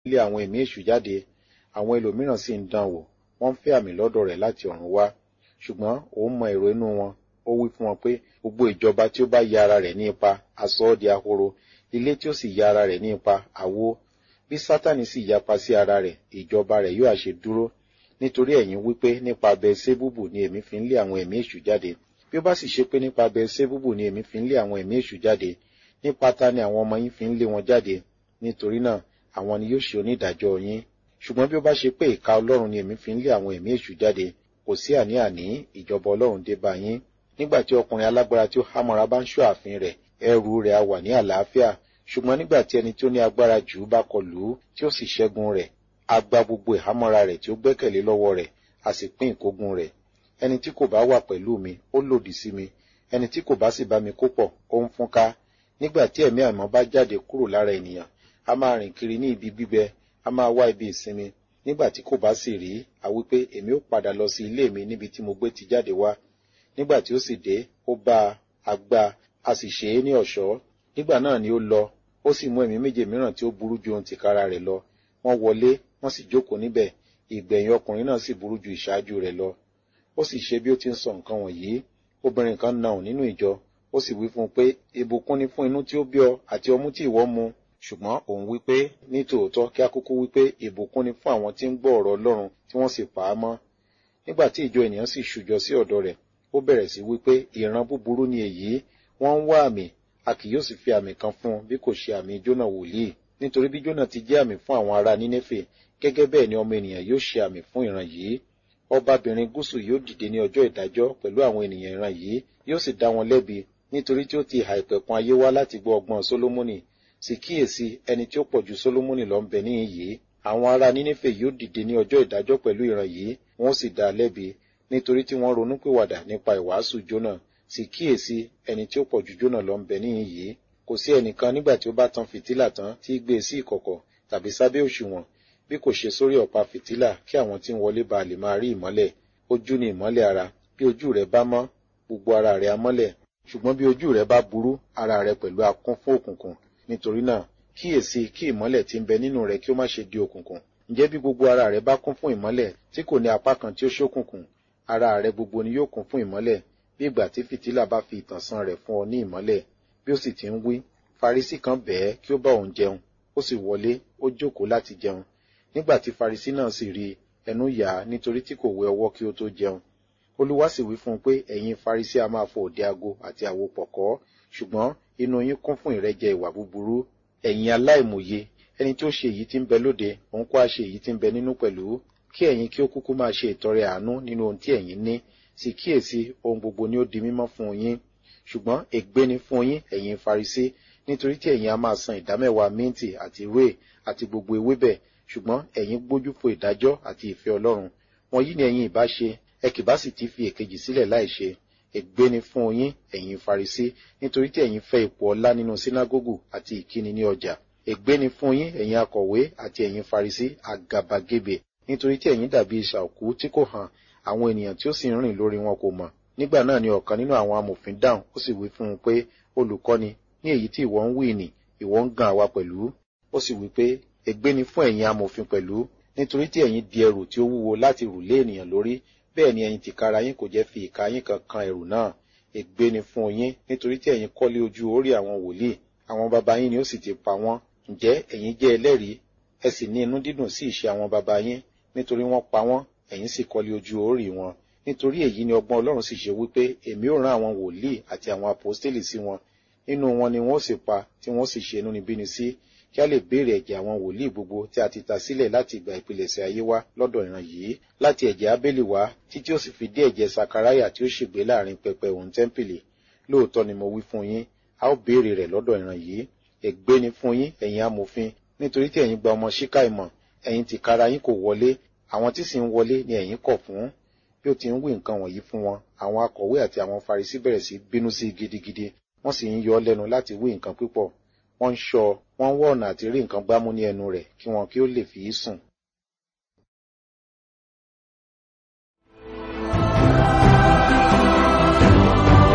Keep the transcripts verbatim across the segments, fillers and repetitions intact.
lé àwọn ẹ̀mí èṣù jáde, àwọn ẹlòmíràn sì ń dán wò, wọ́n ń fẹ́ àmì lọ́dọ̀ rẹ̀ láti ọ̀run wá. Ṣùgbọ́n òun mọ èrò inú wọn, ó wí fún wọn pé gbogbo ìjọba tí ó bá ya ara rẹ̀ ní ipa, a sọ ọ́ di ahoro, ilé tí ó sì ya ara rẹ̀ ní ipa, àwó. Bí Sátánì sì yapa sí ara rẹ̀, ìjọba rẹ̀ yóò àṣe dúró. Nítorí ẹ̀yin wípé nípa Bẹẹsébúbù ni èmi fi ń lé àwọn ẹ̀mí èṣù jáde. Bí ó bá sì ṣe pé nípa Bẹẹsébúbù ni èmi fi ń lé àwọn ẹ̀mí èṣù jáde, nípa ta ni àwọn ọmọ yín fi ń lé wọn jáde? Nítorí náà, àwọn ni yóò ṣe onídàájọ́ yín. Ṣùgbọ́n bí ó bá ṣe pé ìka Ọlọ́run ni èmi fi ń lé àwọn ẹ̀mí èṣù jáde, kò sí àní-àní, ìjọba Ọlọ́run dé bá yín. Nígbà tí ọkùnrin alágbára tí ó hámọ́ra bá ń ṣọ́ ààfin rẹ̀, ẹrù rẹ̀ á wà ní àlàáfíà. Ṣùgbọ́n nígbà tí ẹni tí ó ní agbára jù ú bá kọlù ú, tí ó sì ṣẹ́gun rẹ̀, á gba gbogbo ìhámọ́ra rẹ̀ tí ó gbẹ́kẹ̀lé lọ́wọ́ rẹ̀, á sì pín ìkógun rẹ̀. Ẹni tí kò bá wà pẹ̀lú mi, ó lòdì sí mi. Ẹni tí kò bá sì bá mi kó pọ̀, ó ń fúnká. Nígbà tí ẹ̀mí àìmọ́ bá jáde kúrò lára ènìyàn, a máa rìn kiri ní ibi gbígbẹ, a máa wá ibi ìsinmi. Nígbà tí kò bá sì rí, a wí pé èmi ó padà lọ sí ilé mi níbi tí mo gbé ti jáde wá. Nígbà tí ó sì dé, ó bá a gbá, a sì ṣe é ní ọ̀ṣọ́. Nígbà náà ni ó lọ, ó sì mú ẹ̀mí méje mìíràn tí ó burú ju ohun tìkára rẹ̀ lọ. Wọ́n wọlé, wọ́n sì jókòó níbẹ̀. Ìgbẹ̀yìn ọkùnrin náà sì burú ju ìṣáájú rẹ̀ lọ. Ó sì ṣe bí ó ti ń sọ nǹkan wọ̀nyí. Obìnrin kan nà ọ́ nínú ìjọ. Ó sì wí fún un pé, ìbùkún ni fún inú tí ó bí ọ àti ọmú tí ìwọ mu. Ṣùgbọ́n òun wí pé, ní tòótọ́ kí a kúkú wí pé ìbùkún ni fún àwọn tí ń gbọ́ ọ̀rọ̀ Ọlọ́run tí wọ́n sì pa á mọ́. Nígbà tí ìjọ ènìyàn sì ṣùjọ sí ọ̀dọ̀ rẹ̀, ó bẹ̀rẹ̀ sí wí pé ìran búburú ni èyí, wọ́n ń wá àmì, a kì yóò sì fi àmì kan fún un bí kò ṣe àmì Jónà wòlíì. Nítorí bí Jónà ti jẹ́ àmì fún àwọn ará Nínéfè, gẹ́gẹ́ bẹ́ẹ̀ ni ọmọ ènìyàn yóò ṣe àmì fún ìran yìí. Ọbabìnrin gúúsù yóò dìde ní ọjọ́ ìdájọ́ pẹ̀lú àwọn ènìyàn ìran yìí, yóò sì dá wọn lẹ́bi, nítorí tí ó ti ìhà ìpẹ̀kun ayé wá láti gbọ́ ọgbọ́n Sólómọ́nì. Sì kíyèsí, ẹni tí ó pọ̀ ju Sólómọ́nì lọ ń bẹ níhìn yìí. Àwọn ará Nínéfè yóò dìde ní ọjọ́ ìdájọ́ pẹ̀lú ìran yìí, wọ́n sì dá a lẹ́bi, nítorí tí wọ́n ronúpìwàdà nípa ìwàásù Jónà. Sì kíyèsí, ẹni tí ó pọ̀ ju Jónà lọ ń bẹ níhìn yìí. Kò sí ẹnìkan nígbà tí ó bá tan fìtílà tán tí í gbé e sí ìkọ̀kọ̀ tàbí sábẹ́ òṣùwọ̀n, bí kò ṣe sórí ọ̀pá fìtílà kí àwọn tí ń wọlé bá lè máa rí ìmọ́lẹ̀. Ojú ni ìmọ́lẹ̀ ara. Bí ojú rẹ bá mọ́, gbogbo ara rẹ á mọ́lẹ̀. Ṣùgbọ́n bí ojú rẹ bá burú, ara rẹ pẹ̀lú á kún fún òkùnkùn. Nítorí náà, kíyèsí kí ìmọ́lẹ̀ tí ń bẹ nínú rẹ kí ó má ṣe di òkùnkùn. Ǹjẹ́ bí gbogbo ara rẹ bá kún fún ìmọ́lẹ̀ tí kò ní apá kan tí ó ṣókùnkùn, ara rẹ gbogbo ni yóò kún fún ìmọ́lẹ̀, bí ìgbà tí fìtílà bá fi ìtànṣán rẹ̀ fún ọ ní ìmọ́lẹ̀. Bí ó sì ti ń wí, Farisí kan bẹ̀ẹ́ kí ó bá òun jẹun, ó sì wọlé, ó jókòó láti jẹun. Nígbà tí Farisí náà sì rí, ẹnu yà á nítorí tí kò wẹ ọwọ́ kí ó tó jẹun. Olúwa sì wí fún un pé ẹ̀yin Farisí a máa fọ òde ago àti àwo pọ̀kọ́, ṣùgbọ́n inú yín kún fún ìrẹ́jẹ ìwà búburú. Ẹ̀yin aláìmòye, ẹni tí ó ṣe èyí tí ń bẹ lóde, òun kó á ṣe èyí tí ń bẹ nínú pẹ̀lú. Kí ẹ̀yin kí ó kúkú máa ṣe ìtọrẹ àánú nínú ohun tí ẹ̀yin ní. Sì kíyèsí, ohun gbogbo ni ó di mímọ́ fún yín. Ṣùgbọ́n ègbé ni fún yín, ẹ̀yin Farisí, nítorí tí ẹ̀yin a máa san ìdámẹ́wàá mínti àti rúè àti gbogbo ewébẹ̀, ṣùgbọ́n ẹ̀yin gbójú fo ìdájọ́ àti ìfẹ́ Ọlọ́run. Wọ̀nyí ni ẹ̀yin ìbá ṣe, ẹ kì bá sì ti fi èkejì sílẹ̀ láìṣe. Ègbé ni fún yín, ẹ̀yin Farisí, nítorí tí ẹ̀yin fẹ́ ipò ọlá nínú sínágógù àti ìkíni ní ọjà. Ègbé ni fún yín, ẹ̀yin akọ̀wé àti ẹ̀yin Farisí, àgàbàgebè, nítorí tí ẹ̀yin dàbí isà òkú tí kò hàn, àwọn ènìyàn tí ó sì ń rìn lórí wọn kò mọ̀. Nígbà náà ni ọ̀kan nínú àwọn amòfin dáhùn, ó sì wí fún un pé, Olùkọ́ni, ní èyí tí ìwọ ń wí nì, ìwọ ń gan àwa pẹ̀lú. Ó sì wí pé, ègbé ni fún ẹ̀yin amòfin pẹ̀lú, nítorí tí ẹ̀yin di ẹrù tí ó wúwo láti rù lé ènìyàn lórí, bẹ́ẹ̀ ni ẹ̀yin tìkára yín kò jẹ́ fi ìka yín kan kan ẹrù náà. Ègbé ni fún yín, nítorí tí ẹ̀yin kọ́lé ojú orí àwọn wòlíì, àwọn baba yín ni ó sì ti pa wọ́n. Ǹjẹ́ ẹ̀yin jẹ́ ẹlẹ́rìí, ẹ sì ní inú dídùn sí ìṣe àwọn baba yín, nítorí wọ́n pa wọ́n, ẹ̀yin sì kọ́lé ojú orí wọn. Nítorí èyí ni ọgbọ́n Ọlọ́run sì ṣe wípé èmi ó rán àwọn wòlíì àti àwọn àpọ́stélì sí wọn, nínú wọn ni wọ́n ó sì pa, tí wọ́n sì ṣe inúnibíni sí, kí a lè béèrè ẹ̀jẹ̀ àwọn wòlíì gbogbo tí a ti ta sílẹ̀ láti ìgbà ìpilẹ̀ṣẹ̀ ayé wá lọ́dọ̀ ìran yìí, láti ẹ̀jẹ̀ Ábélì wá títí ó sì fi dé ẹ̀jẹ̀ Sakaraya tí ó ṣègbé láàrin pẹpẹ òun tẹ́ḿpìlì. Lóòótọ́ ni mo wí fún yín, a ó béèrè rẹ̀ lọ́dọ̀ ìran yìí. Ègbé ni fún yín, ẹ̀yin amòfin, nítorí tí ẹ̀yin gba ọmọ ṣíkà ìmọ̀, ẹ̀yin tìkára yín kò wọlé, àwọn tí sì ń wọlé ni ẹ̀yin kọ̀ fún. Bí ó ti ń wí nǹkan wọ̀nyí fún wọn, àwọn akọ̀wé àti àwọn Farisí bẹ̀rẹ̀ sí bínú sí gidigidi, wọ́n sì ń yọ ọ́ lẹ́nu láti wí nǹkan púpọ̀. Wọ́n ń ṣọ́, wọ́n ń wọ́ ọ̀nà àti rí nǹkan gbámú ní ẹnu rẹ̀ kí wọn kí ó lè fi í sùn.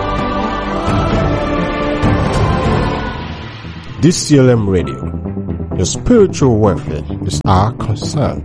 D C L M Radio, Your spiritual welfare is our concern.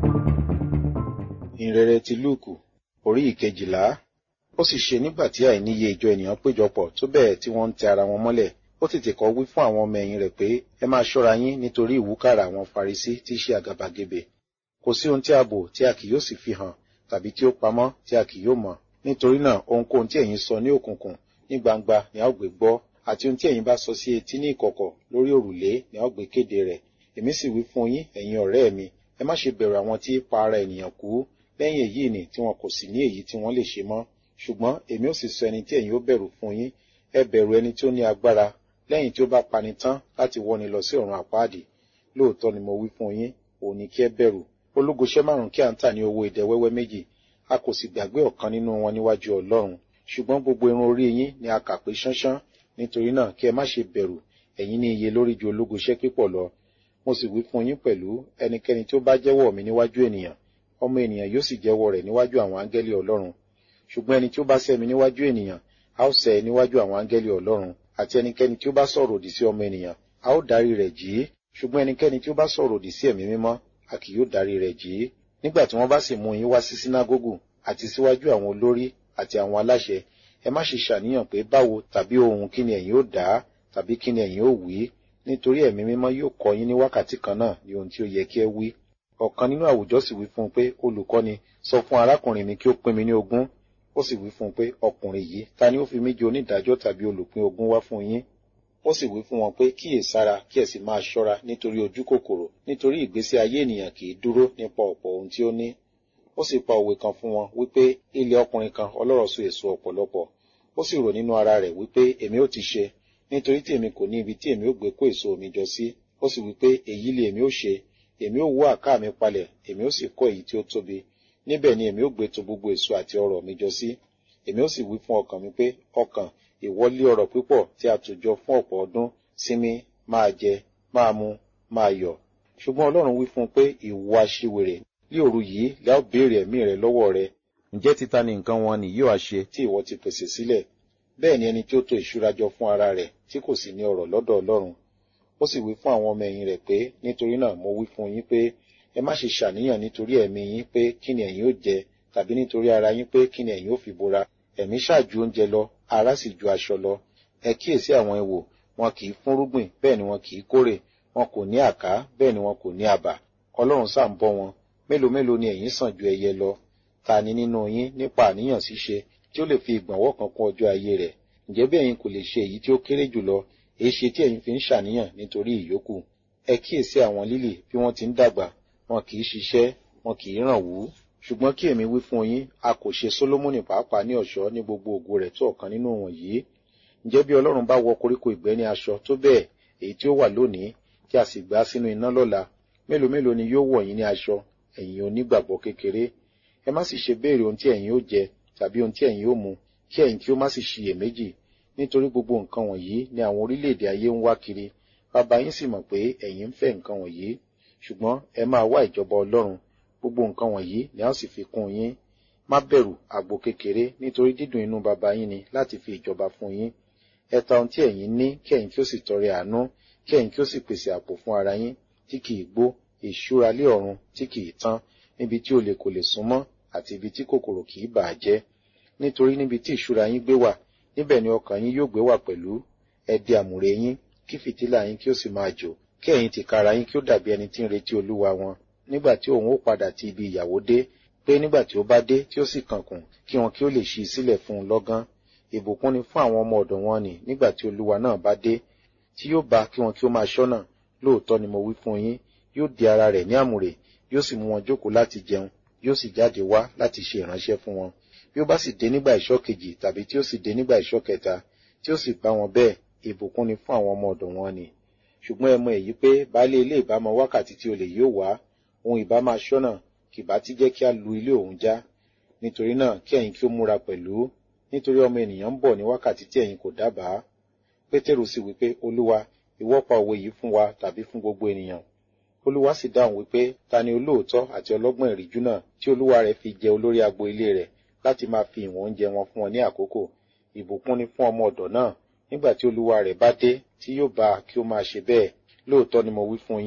Ìhìnrere ti Lúùkù orí ìkejìlá. Ó sì ṣe nígbà tí àìníye ìjọ ènìyàn péjọpọ̀ tó bẹ́ẹ̀ tí wọ́n ń tẹ ara wọn mọ́lẹ̀. Ó tètè kọ́ wí fún àwọn ọmọ ẹ̀yìn rẹ̀ pé ẹ máa ṣọ́ra yín nítorí ìwúkàrà àwọn Farisí tí í ṣe àgàbàgebè. Kò sí ohun tí a bò tí a kì yóò sì fi hàn, tàbí tí ó pamọ́ tí a kì yóò mọ̀. Nítorí náà ohunkóhun tí ẹ̀yin sọ ní òkùnkùn ní gbangba ni a ó gbé gbọ́, àti ohun tí ẹ̀yin bá sọ sí etí ní ìkọ̀kọ̀ lórí òrùlé ni a ó gbé kéde rẹ̀. Èmi sì wí fún yín, ẹ̀yin ọ̀rẹ́ mi, ẹ má ṣe bẹ̀rù àwọn tí pa ara ènìyàn kú lẹ́yìn èyí ni tí wọn kò sì ní èyí tí wọ́n lè ṣe mọ́. Ṣùgbọ́n èmi ó sì sọ ẹni tí ẹ̀yin ó bẹ̀rù fún yín. Ẹ bẹ̀rù ẹni tí ó ní agbára lẹ́yìn tí ó bá pani tán láti wọ́ni lọ sí ọ̀run àpáàdì. Lóòótọ́ ni mo wí fún yín, òun ni kí ẹ bẹ̀rù. Ológoṣẹ́ márùn-ún kí à ń tà ní owó idẹ wẹ́wẹ́ méjì, a kò sì gbàgbé ọ̀kan nínú wọn níwájú Ọlọ́run. Ṣùgbọ́n gbogbo irun orí yín ni a kà pé ṣánṣán. Nítorí náà kí ẹ má ṣe bẹ̀rù, ẹ̀yin ní iye lórí ju ológoṣẹ́ pípọ̀ lọ. Mo sì wí fún yín pẹ̀lú, ẹnikẹ́ni tí ó bá jẹ́wọ́ mi níwájú ènìyàn, ọmọ ènìyàn yóò sì jẹ́wọ́ rẹ̀ níwájú àwọn áńgẹ́lì Ọlọ́run. Ṣùgbọ́n ẹni tí ó bá sẹ́ mi níwájú ènìyàn, a ó sẹ́ ẹ níwájú àwọn áńgẹ́lì Ọlọ́run. Àti ẹnikẹ́ni tí ó bá sọ̀rọ̀ òdì sí ọmọ ènìyàn, a ó dárí rẹ̀ jì í. Ṣùgbọ́n ẹnikẹ́ni tí ó bá sọ̀rọ̀ òdì sí ẹ̀mí mímọ́, a kì yóò dárí rẹ̀ jì í. Nígbà tí wọ́n bá sì mú yín wá sí sínágógù àti síwájú àwọn olórí àti àwọn aláṣẹ, ẹ má ṣe ṣàníyàn pé báwo tàbí ohun kí ni ẹ̀yin ó dá tàbí kí ni ẹ̀yin ó wí, nítorí ẹ̀mí mímọ́ yóò kọ́ yín ní wákàtí kan náà ní ohun tí ó yẹ kí ẹ wí. Ọ̀kan nínú àwùjọ sì wí fún un pé, olùkọ́ni, sọ fún arákùnrin mi kí ó pín mi ní ogún. Ó sì wí fún un pé, ọkùnrin yìí, ta ni ó fi mí jẹ onídàájọ́ tàbí olùpín ogún wá fún yín? Ó sì wí fún wọn pé, kíyèsára kí ẹ sì máa ṣọ́ra nítorí ojú kòkòrò, nítorí ìgbésí ayé ènìyàn kì í dúró nípa ọ̀pọ̀ ohun tí ó ní. Ó sì pa òwe kan fún wọn wípé ilẹ̀ ọkùnrin kan ọlọ́rọ̀ so èso ọ̀pọ̀lọpọ̀. Ó sì rò nínú ara rẹ̀ wípé èmi ó ti ṣe, nítorí tí èmi kò ní ibi tí èmi ó gbé kó èso mi jọ sí. Ó sì wípé èyí lè èmi ó ṣe, èmi ó wó àká mi palẹ̀, èmi ó sì kọ́ èyí tí ó tóbi. Níbẹ̀ ni èmi ó gbé to gbogbo èso àti ọrọ̀ mi jọ sí. Èmi ó sì wí fún ọkàn mi pé, ọkàn, ìwọ lé ọrọ̀ púpọ̀ tí a tò jọ fún ọ̀pọ̀ ọdún, sinmi, máa jẹ, máa mu, máa yọ̀. Ṣùgbọ́n Ọlọ́run wí fún un pé, ìwọ aṣiwèrè, ní òru yìí lẹ́ ó béèrè ẹ̀mí rẹ lọ́wọ́ rẹ. Ǹjẹ́ títa ni nǹkan wọn ni yóò ṣe tí ìwọ ti pèsè sílẹ̀? Bẹ́ẹ̀ ni ẹni tí ó tò ìṣúra jọ fún ara rẹ̀ tí kò sì ní ọrọ̀ lọ́dọ̀ Ọlọ́run. Ó sì wí fún àwọn ọmọ ẹ̀yìn rẹ̀ pé, nítorí náà mo wí fún yín pé ẹ má ṣe ṣàníyàn nítorí ẹ̀mí yín pé kí ni ẹ̀yin ó jẹ, tàbí nítorí ara yín pé kí ni ẹ̀yin ó fi bora. Ẹ̀mí ṣáàjú oúnjẹ lọ, ara sì ju aṣọ lọ. Ẹ kíyèsí àwọn ẹwò, wọn kì í fúnrúgbìn, bẹ́ẹ̀ ni wọn kì í kórè, wọn kò ní àká, bẹ́ẹ̀ ni wọn kò ní àbà. Ọlọ́run sá ń bọ́ wọn. Mélòó mélòó ni ẹ̀yin sàn ju ẹyẹ lọ? Ta ni nínú yín nípa àníyàn ṣíṣe tí ó lè fi ìgbọ̀nwọ́ kan kún ọjọ́ ayé rẹ̀? Ǹjẹ́ bí ẹ̀yin kò lè ṣe èyí tí ó kéré jùlọ, èé ṣe tí ẹ̀yin fi ń ṣàníyàn nítorí ìyókù? Ẹ kíyèsí àwọn lílì bí wọ́n ti ń dàgbà, wọn kì í ṣiṣẹ́, wọn kì í ràn wú. Ṣùgbọ́n kí èmi wí fún yín, a kò ṣe Sólómọ́nì pàápàá ní ọ̀ṣọ́ ní gbogbo ògo rẹ̀ tó ọ̀kan nínú wọ̀nyí. Ǹjẹ́ bí Ọlọ́run bá wọ koríko ìgbẹ́ ní aṣọ tó bẹ́ẹ̀ èyí tí ó wà lónìí, tí a sì gbá sínú iná lọ́la, mélòó mélòó ni yóò wọ̀ yín ní aṣọ, ẹ̀yin onígbàgbọ́ kékeré? Ẹ má sì ṣe béèrè ohun tí ẹ̀yin ó jẹ tàbí ohun tí ẹ̀yin ó mu, kí ẹ̀yin kí ó má sì ṣiyèméjì, nítorí gbogbo nǹkan wọ̀nyí ni àwọn orílẹ̀-èdè ayé ń wá kiri. Bàbá yín sì mọ̀ pé ẹ̀yin ń fẹ́ nǹkan wọ̀nyí. Ṣùgbọ́n ẹ máa wá ìjọba Ọlọ́run, gbogbo nǹkan wọ̀nyí ni a ó sì fi kún yín. Má bẹ̀rù àgbo kékeré, nítorí dídùn inú bàbá yín ni láti fi ìjọba fún yín. Ẹ ta ohun tí ẹ̀yin ní, kí ẹ̀yin kí ó sì tọrẹ àánú, kí ẹ̀yin kí ó sì pèsè àpò fún ara yín tí kì í gbó, ìṣúra lé ọ̀run tí kì í tán, níbi tí olè kò lè súnmọ́ àti ibi tí kòkòrò kì í bà á jẹ́. Nítorí níbi tí ìṣúra yín gbé wà, níbẹ̀ ni ọkàn yín yóò gbé wà pẹ̀lú. Ẹ di àmùrè yín, kí fìtílà yín kí ó sì máa jò, kí ẹ̀yin tìkára yín kí ó dàbí ẹni tí ń retí Olúwa wọn, nígbà tí òun ó padà ti ibi ìyàwó dé, pé nígbà tí ó bá dé tí ó sì kànkùn, kí wọn kí ó lè ṣí sílẹ̀ fún un lọ́gán. Ìbùkún ni fún àwọn ọmọ ọ̀dọ̀ wọn nì nígbà tí Olúwa náà bá dé, tí yóò bá kí wọn kí ó máa ṣọ́nà. Lóòótọ́ ni mo wí fún yín, yóò di ara rẹ̀ ní àmùrè, yóò sì mú wọn jókòó láti jẹun, yóò sì jáde wá láti ṣe ìránṣẹ́ fún wọn. Bí ó bá sì dé nígbà ìṣọ́ kejì tàbí tí ó sì dé nígbà ìṣọ́ kẹta, tí ó sì bá wọn bẹ́ẹ̀, ìbùkún ni fún àwọn ọmọ ọ̀dọ̀ wọn nì. Ṣùgbọ́n ẹ mọ èyí pé baálé ilé ìbá mọ wákàtí tí olè yóò wá, òun ìbá máa ṣọ́nà, kì bá ti jẹ́ kí a lu ilé òun já. Nítorí náà kí ẹ̀yin kí ó múra pẹ̀lú, nítorí ọmọ ènìyàn ń bọ̀ ní wákàtí tí ẹ̀yin kò dábàá. Pétérù sì wí pé, Olúwa, ìwọ pa òwe yìí fún wa tàbí fún gbogbo ènìyàn? Olúwa sì dáhùn wípé, ta ni olóòótọ́ àti ọlọ́gbọ́n ìríjú náà tí olúwa rẹ̀ fi jẹ olórí agbo ilé rẹ̀ láti máa fi ìwọ̀n oúnjẹ wọn fún wọn ní àkókò? Ìbùkún ni fún ọmọ ọ̀dọ̀ náà nígbà tí olúwa rẹ̀ bá dé, tí yóò bá kí ó máa ṣe bẹ́ẹ̀. Lóòótọ́ ni mo wí fún yín,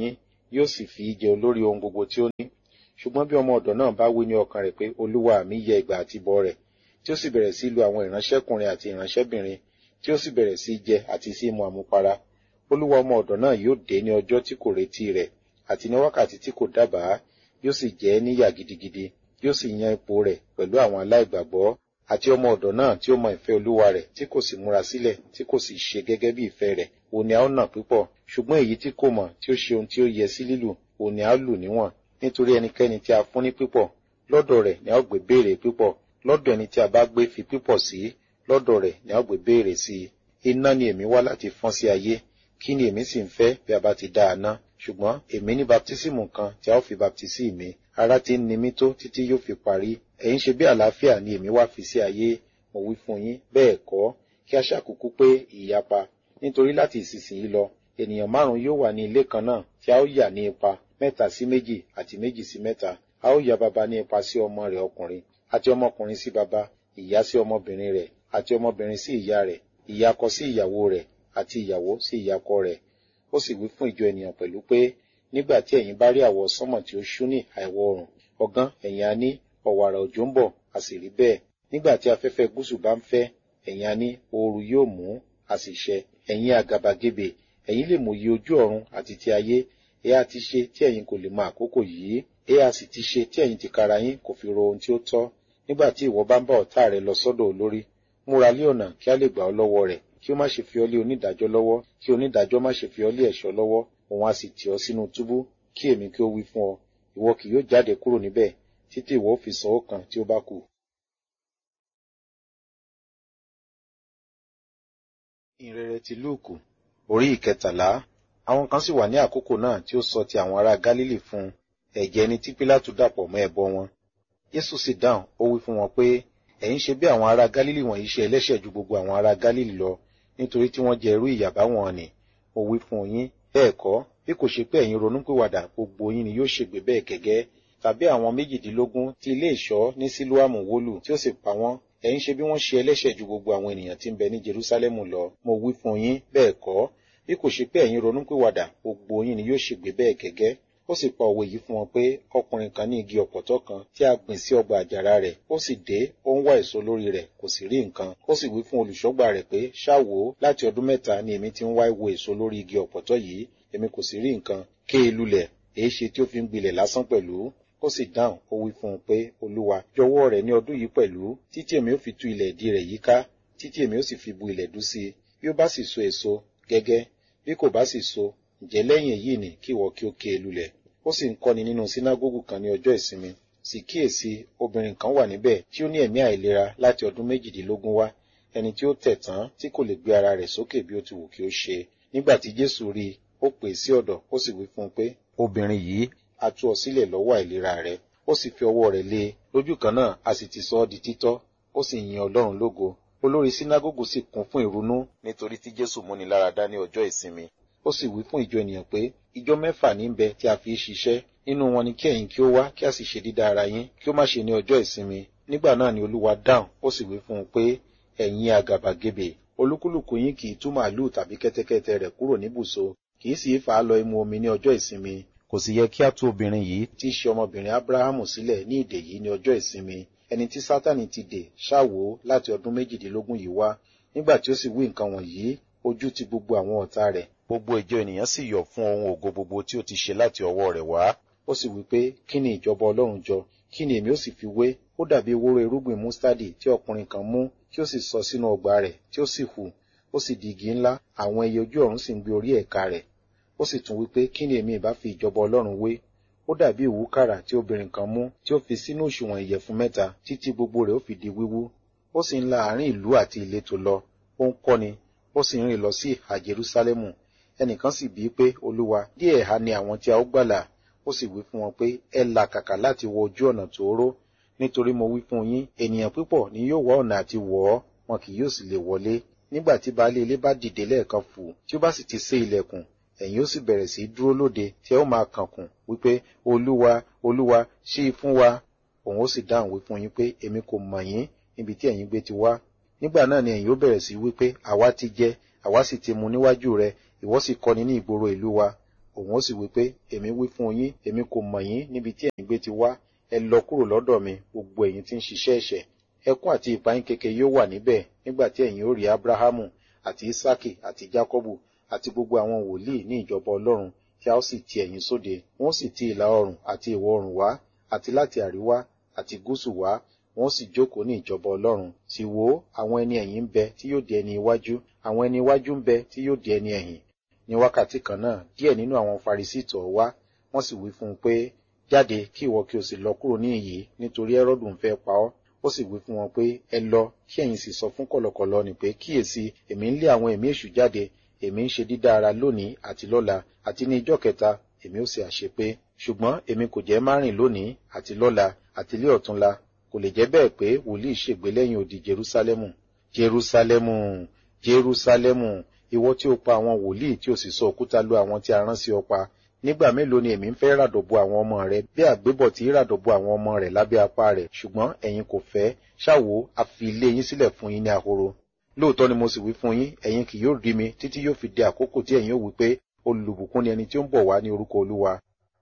yóò sì fi í jẹ olórí ohun gbogbo tí ó ní. Ṣùgbọ́n bí ọmọ ọ̀dọ̀ náà bá wí ní ọkàn rẹ̀ pé olúwa mi yẹ ìgbà àti bọ́ rẹ̀, tí ó sì bẹ̀rẹ̀ sí lu àwọn ìránṣẹ́kùnrin àti ìránṣẹ́bìnrin, tí ó sì bẹ̀rẹ̀ sí jẹ àti sí mu àmupara, olúwa ọmọ ọ̀dọ̀ náà yóò dé ní ọjọ́ tí kò retí rẹ̀ àti ní wákàtí tí kò dábàá, yóò sì jẹ ẹ́ níyà gidigidi, yóò sì yan ipò rẹ̀ pẹ̀lú àwọn aláìgbàgbọ́. Àti ọmọ ọ̀dọ̀ náà tí ó mọ ìfẹ́ olúwa rẹ̀ tí kò sì múra sílẹ̀, tí kò sì ṣe gẹ́gẹ́ bí ìfẹ́ rẹ̀, òun ni a ó nà púpọ̀. Ṣùgbọ́n èyí tí kò mọ̀ tí ó ṣe ohun tí ó yẹ sí lílù, òun ni a ó lù níwọ̀n. Nítorí ẹnikẹ́ni tí a fún ní pípọ̀, lọ́dọ̀ rẹ̀ ni a ó gbé béèrè pípọ̀. Lọ́dọ̀ ẹni tí a bá gbé fi pípọ̀ sí, lọ́dọ̀ rẹ̀ ni a ó gbé béèrè sí i. Iná ni èmi wá láti fọ́n sí ayé, kí ni èmi sì ń fẹ́ bí a bá ti dá a ná? Ṣùgbọ́n èmi ní baptísímù kan tí a ó fi baptísì mi, ara tí ń ni mí tó títí yóò fi parí. Ẹ̀yin ṣe bí àlàáfíà ni èmi wá fi sí ayé. Mo wí fún yín, bẹ́ẹ̀ kọ́, kí a ṣàkúkú pé ìyapa. Nítorí láti ìsinsìnyí lọ, ènìyàn márùn-ún yóò wà ní ilé kan náà tí a ó yà ní ipa, mẹ́ta sí méjì àti méjì sí mẹ́ta. A ó ya baba ní ipa sí ọmọ rẹ̀ ọkùnrin, àti ọmọkùnrin sí baba, ìyá sí ọmọbìnrin rẹ̀, àti ọmọbìnrin sí ìyá rẹ̀, ìyàkọ sí ìyàwó rẹ̀, àti ìyàwó sí ìyàkọ rẹ̀. Ó sì wí fún ìjọ ènìyàn pẹ̀lú pé, nígbà tí ẹ̀yin bá rí àwọ̀ sánmọ̀ tí ó ṣú ní àìwọ̀ oòrùn, ọ̀gán ẹ̀yin á ní ọ̀wàrà òjò ń bọ̀, a sì rí bẹ́ẹ̀. Nígbà tí afẹ́fẹ́ gúúsù bá ń fẹ́, ẹ̀yin á ní ooru yóò mú, a sì ṣẹ. Ẹ̀yin àgàbàgebè, ẹ̀yin lè mòye ojú ọ̀run àti ti ayé, ẹ á ti ṣe tí ẹ̀yin kò lè mọ àkókò yìí, ẹ á sì ti ṣe tí ẹ̀yin tìkára yín kò fi ro ohun tí ó tọ́. Nígbà tí ìwọ bá ń bá ọ̀tá rẹ lọ sọ́dọ̀ olórí, múra lé ọ̀nà kí a lè gbà ọ́ lọ́wọ́ rẹ̀, kí ó má ṣe fi ọ́ lé onídàájọ́ lọ́wọ́, kí onídàájọ́ má ṣe fi ọ́ lé ẹ̀ṣọ́ lọ́wọ́, òun á sì tì ọ́ sínú túbú, kí èmi kí ó wí fún ọ, ìwọ kì yóò jáde kúrò níbẹ̀, títí ìwọ ó fi san ó kan tí ó bá kù. Ìrere ti Lúùkù, orí ìkẹtàlá. Àwọn kan sì wà ní àkókò náà tí ó sọ ti àwọn ará Gálílì fún ẹ̀jẹ̀ ẹni tí Pílátù dàpọ̀ mọ́ ẹbọ wọn. Jésù sì dáhùn, ó wí fún wọn pé, ẹ̀yin ṣe bí àwọn ará Gálílì wọ̀nyí ṣe ẹlẹ́ṣẹ̀ ju gbogbo àwọn ará Gálílì lọ, nítorí tí wọ́n jẹ irú ìyà báwọn nì. Mo wí fún yín, bẹ́ẹ̀ kọ́, bí kò ṣe pé ẹ̀yin ronúpìwàdà, gbogbo yín ni yóò ṣègbé bẹ́ẹ̀ gẹ́gẹ́. Tàbí àwọn méjìdínlógún tí ilé ìṣọ́ ní Sílóàmù wólù tí ó sì pa wọ́n, ẹ̀yin ṣe bí wọ́n ṣe ẹlẹ́ṣẹ̀ ju gbogbo àwọn ènìyàn tí ń bẹ ní Jerúsálẹ́mù lọ. Mo wí fún yín, bẹ́ẹ̀ kọ́, bí kò ṣe pé ẹ̀yin ronúpìwàdà, gbogbo yín ni yóò ṣègbé bẹ́ẹ̀ gẹ́gẹ́. Ó sì pa òwe yìí fún wọn pé ọkùnrin kan ní igi ọ̀pọ̀tọ́ kan tí a gbìn sí ọgbà àjàrà rẹ̀, ó sì dé, ó ń wá èso lórí rẹ̀, kò sì rí nǹkan. Ó sì wí fún olùṣọ́gbà rẹ̀ pé, ṣáà wò ó, láti ọdún mẹ́ta ni èmi ti ń wá wo èso lórí igi ọ̀pọ̀tọ́ yìí, èmi kò sì rí nǹkan. Ké e lulẹ̀, èé ṣe tí ó fi ń gbilẹ̀ lásán pẹ̀lú? Ó sì dáhùn, ó wí fún un pé, Olúwa, jọ̀wọ́ rẹ̀ ní ọdún yìí pẹ̀lú, títí èmi ó fi tú ilẹ̀ ìdí rẹ̀ yíká, títí èmi ó sì fi bu ilẹ̀ dú sí i. Bí ó bá sì so èso, gẹ́gẹ́, bí kò bá sì so, ǹjẹ́ lẹ́yìn èyí ni kí ìwọ kí ó ké e lulẹ̀. Ó sì ń kọ́ni nínú sínágógù kan ní ọjọ́ ìsinmi. Sì kíyèsí, obìnrin kan wà níbẹ̀ tí ó ní ẹ̀mí àìlera láti ọdún méjìdínlógún wá, ẹni tí ó tẹ̀ tán tí kò lè gbé ara rẹ̀ sókè bí ó ti wù kí ó ṣe. Nígbà tí Jésù rí i, ó pè é sí ọ̀dọ̀, ó sì wí fún un pé, obìnrin yìí, a tú ọ sílẹ̀ lọ́wọ́ àìlera rẹ. Ó sì fi ọwọ́ rẹ̀ lé e, lójú kan náà a sì ti sọ ọ́ di títọ́, ó sì yin Ọlọ́run lógo. Olórí sínágógù sì kún fún ìrunú nítorí tí Jésù múni láradá ní ọjọ́ ìsinmi. Ó sì wí fún ìjọ ènìyàn pé, ìjọ mẹ́fà ní ń bẹ tí a fi ṣiṣẹ́, nínú wọn ni kí ẹ̀yin kí ó wá kí a sì ṣe dídá ara yín, kí ó má ṣe ní ọjọ́ ìsinmi. Nígbà náà ni Olúwa dáhùn, ó sì wí fún un pé, ẹ̀yin àgàbàgebè, olúkúlùkù yín kì í tú màálù tàbí kẹ́tẹ́kẹ́tẹ́ rẹ̀ kúrò níbùsọ, kì í sì í fà á lọ imú omi ní ọjọ́ ìsinmi. Kò sì yẹ kí a tú obìnrin yìí tí í ṣe ọmọbìnrin Ábúráhámù sílẹ̀ ní ìdè yìí ní ọjọ́ ìsinmi, ẹni tí Sátánì ti dè ṣáwó láti ọdún méjìdínlógún yìí wá. Nígbà tí ó sì wí nǹkan wọ̀nyí, ojú ti gbogbo àwọn ọ̀tá rẹ̀. Gbogbo ìjọ ènìyàn sì yọ̀ fún ohun ògo gbogbo tí ó ti ṣe láti ọwọ́ rẹ̀ wá. Ó sì wí pé, kí ni ìjọba Ọlọ́run jọ? Kí ni èmi ó sì fi wé? Ó dàbí ewúro irúgbìn mustadi tí ọkùnrin kan mú, tí ó sì sọ sínú ọgbà rẹ̀, tí ó sì hù, ó sì di igi ńlá, àwọn ẹyẹ ojú ọ̀run sì ń gbé orí ẹ̀ka rẹ̀. Ó sì tún wí pé, kí ni èmi ìbá fi ìjọba Ọlọ́run wé? Ó dàbí ìwúkàrà tí obìnrin kan mú, tí ó fi sínú òṣùwọ̀n ìyẹ̀fun mẹ́ta, títí gbogbo rẹ̀ ó fi di wíwú. Ó sì ń la àárín ìlú àti ìletò lọ, ó ń kọ́ni, ó sì ń rìn lọ sí ìhà Jerúsálẹ́mù. Ẹnìkan sì bíi pé, Olúwa, díẹ̀ ha ni àwọn tí a ó gbàlà? Ó sì wí fún wọn pé, ẹ làkàkà láti wọ ojú ọ̀nà tóóró, nítorí mo wí fún yín, ènìyàn púpọ̀ ni yóò wá ọ̀nà àti wọ̀ ọ́, wọn kì yóò sì lè wọlé. Nígbà tí baálé ilé bá dìde lẹ́ẹ̀kan fù, tí ó bá sì ti sé ilẹ̀kùn, ẹ̀yin ó sì bẹ̀rẹ̀ sí dúró lóde tí ẹ ó máa kànkùn wípé, Olúwa, Olúwa, ṣí i fún wa. Òun ó sì dáhùn wí fún yín pé, èmi kò mọ̀ yín, níbi tí ẹ̀yin gbé ti wá. Nígbà náà ni ẹ̀yin ó bẹ̀rẹ̀ sí wípé, àwa ti jẹ, àwa sì ti mu níwájú rẹ, ìwọ sì kọ́ni ní ìgboro ìlú wa. òun ó sì wí pé èmi wí fún yín, èmi kò mọ̀ yín níbi tí ẹ̀yin gbé ti wá, ẹ lọ kúrò lọ́dọ̀ mi gbogbo ẹ̀yin tí ń ṣiṣẹ́ ẹ̀ṣẹ̀. Ẹkún àti ìpayín keke yóò wà níbẹ̀ nígbà tí ẹ̀yin ó rí Ábúráhámù àti Ísákì àti Jákọ́bù àti gbogbo àwọn wòlíì ní ìjọba Ọlọ́run, tí a ó sì ti ẹ̀yin sóde. Wọ́n sì ti ìlà oòrùn àti ìwọ̀ oòrùn wá, àti láti àríwá àti gúúsù wá, wọ́n sì jókòó ní ìjọba Ọlọ́run. Sì wò ó, àwọn ẹni ẹ̀yìn ń bẹ tí yóò di ẹni iwájú, àwọn ẹni iwájú ń bẹ tí yóò di ẹni ẹ̀yìn. Ní wákàtí kan náà, díẹ̀ nínú àwọn Farisí tọ̀ ọ́ wá, wọ́n sì wí fún un pé, jáde kí ìwọ kí o sì lọ kúrò níhìn yìí, nítorí Hẹ́rọ́dù ń fẹ́ pa ọ́. Ó sì wí fún wọn pé, ẹ lọ, kí ẹ̀yin sì sọ fún kọ̀lọ̀kọ̀lọ̀ ni pé, kíyèsí, èmi ń lé àwọn ẹ̀mí èṣù jáde, èmi ń ṣe dídá ara lónìí àti lọ́la, àti ní ijọ́ kẹta èmi ó ṣe àṣepé. Ṣùgbọ́n èmi kò jẹ́ má rìn lónìí àti lọ́la àti lé ọ̀túnla. Kò lè jẹ́ bẹ́ẹ̀ pé wòlíì ṣègbé lẹ́yìn odi Jerúsálẹ́mù. Jerúsálẹ́mù, Jerúsálẹ́mù, ìwọ tí ó pa àwọn wòlíì tí ó sì sọ òkúta lu àwọn tí a rán sí ọ pa. Nígbà mélòó ni èmi ń fẹ́ ràdọ̀bọ̀ àwọn ọmọ rẹ bí àgbébọ̀ tí ràdọ̀bọ̀ àwọn ọmọ rẹ̀ lábẹ́ apá rẹ̀, ṣùgbọ́n ẹ̀yin kò fẹ́. Ṣá wò, a fi ilé yín sílẹ̀ fún yín ní ahoro. Lóòótọ́ ni mo sì wí fún yín, ẹ̀yin kì yóò rí mi títí yóò fi di àkókò tí ẹ̀yin ó wí pé, olùbùkún ni ẹni tí ó ń bọ̀ wá ní orúkọ Olúwa.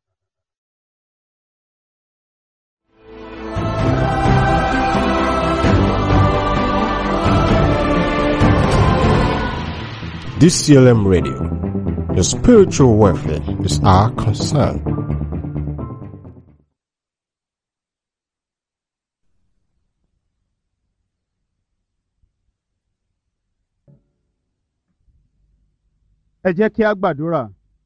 D C L M Radio. Your spiritual welfare is our concern. Ẹ jẹ́ kí a gbàdúrà.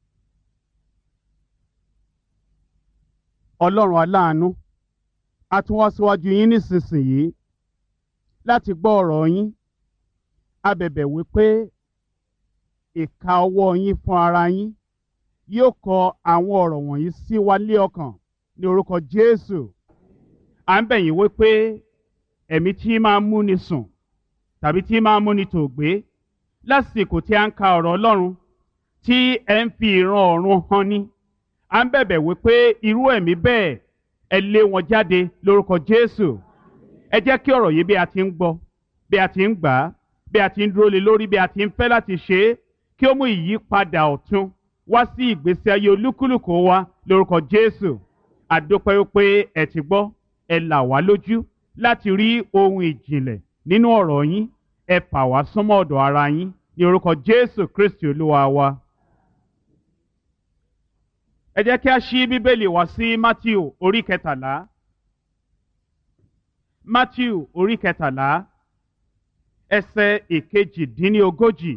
Ọlọ́run aláàánú, a tún wá síwájú yín nísinsìnyí láti gbọ́ ọ̀rọ̀ yín. A bẹ̀bẹ̀ wípé ìka ọwọ́ yín fún ara yín yóò kọ àwọn ọ̀rọ̀ wọ̀nyí sí wa lé ọkàn ní orúkọ Jésù. À ń bẹ̀ yín wípé ẹ̀mí tí máa ń múni sùn tàbí tí máa ń múni tòògbé lásìkò tí a ń ka ọ̀rọ̀ Ọlọ́run tí ẹ ń fi ìran ọ̀run hàn ní. À ń bẹ̀bẹ̀ wípé irú ẹ̀mí bẹ́ẹ̀ ẹ lé wọn jáde lórúkọ Jésù. Ẹ jẹ́ kí ọ̀rọ̀ yìí bí a ti ń gbọ́, bí a ti ń gbà á, bí a ti ń dúró lé lórí, bí a ti ń fẹ́ láti ṣe é, kí ó mú ìyípadà ọ̀tun wá sí ìgbésí ayé olúkúlùkù wa lórúkọ Jésù. A dúpẹ́ wípé ẹ ti gbọ́, ẹ là wá lójú láti rí ohun ìjìnlẹ̀ nínú ọ̀rọ̀ yín. Ẹ fà wá súnmọ́ ọ̀dọ̀ ara yín ní orúkọ Jésù Kristi Olúwa wa. Ẹ jẹ́ kí a ṣí Bíbélì wá sí Mátíù orí kẹtàlá. Mátíù orí kẹtàlá ẹsẹ̀ ìkejìdínlógójì.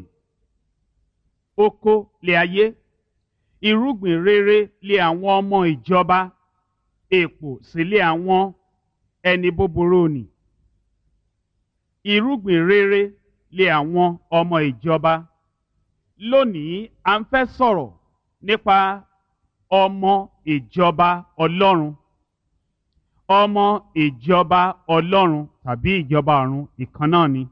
Oko lé ayé, irúgbìn rere lé àwọn ọmọ ìjọba, èpò sì lé àwọn ẹni búburú nì. Irúgbìn rere lé àwọn ọmọ ìjọba. Lónìí a ń fẹ́ sọ̀rọ̀ nípa ọmọ ìjọba Ọlọ́run. Ọmọ ìjọba Ọlọ́run tàbí ìjọba ọ̀run ìkan náà ni.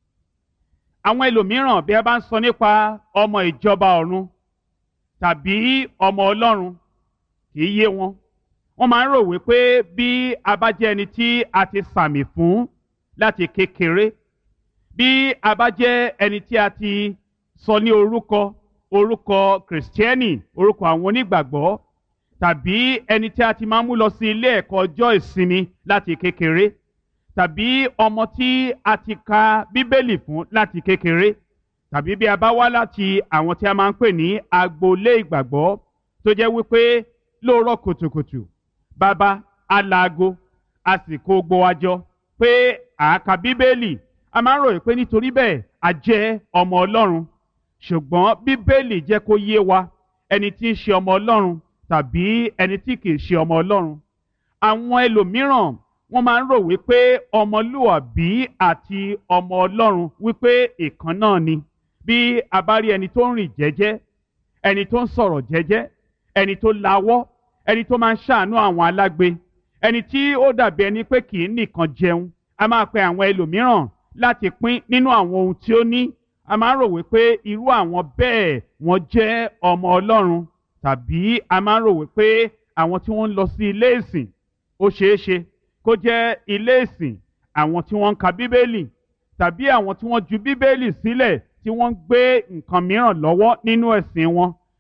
Àwọn ẹlòmíràn bí a bá ń sọ nípa ọmọ ìjọba ọ̀run tàbí ọmọ Ọlọ́run kì í yé wọn. Wọ́n máa ń rò wípé bí a bá jẹ́ ẹni tí a ti sàmì fún láti kékeré, bí a bá jẹ́ ẹni tí a ti sọ ní orúkọ orúkọ Kìrìsìtẹ́nì, orúkọ àwọn onígbàgbọ́, tàbí ẹni tí a ti máa ń mú lọ sí ilé ẹ̀kọ́ ọjọ́ ìsinmi láti kékeré, tàbí ọmọ tí a ti ka Bíbélì fún láti kékeré, tàbí bí a bá wá láti àwọn tí a máa ń pè ní agboolé ìgbàgbọ́ tó jẹ́ wípé lóòrọ̀ kùtùkùtù bàbá alaago a sì kó gbọ́ wa jọ pé àáka Bíbélì. A máa ń ròyìn pé nítorí bẹ́ẹ̀ a jẹ́ ọmọ Ọlọ́run. Ṣùgbọ́n Bíbélì jẹ́ kó yé wa ẹni tí ń ṣe ọmọ Ọlọ́run tàbí ẹni tí kìí ṣe ọmọ Ọlọ́run. Àwọn ẹlòmíràn wọ́n máa ń rò wípé ọmọlúwàbí àti ọmọ Ọlọ́run wípé ìkan náà ni. Bí a bá rí ẹni tó ń rìn jẹ́jẹ́, ẹni tó ń sọ̀rọ̀ jẹ́jẹ́, ẹni tó lawọ́, ẹni tó máa ń ṣàánú àwọn alágbe, ẹni tí ó dàbí ẹni pé kì í nìkan jẹun, a máa pe àwọn ẹlòmíràn láti pín nínú àwọn ohun tí ó ní. A máa ń rò wípé irú àwọn bẹ́ẹ̀ wọ́n jẹ́ ọmọ Ọlọ́run, tàbí a máa ń rò wípé àwọn tí wọ́n ń lọ sí ilé ìsìn, ó ṣeé ṣe kó jẹ́ ilé ìsìn àwọn tí wọ́n ń ka Bíbélì, tàbí àwọn tí wọ́n ju Bíbélì sílẹ̀ tí wọ́n ń gbé nǹkan mìíràn lọ́wọ́ nínú ẹ̀sìn wọn,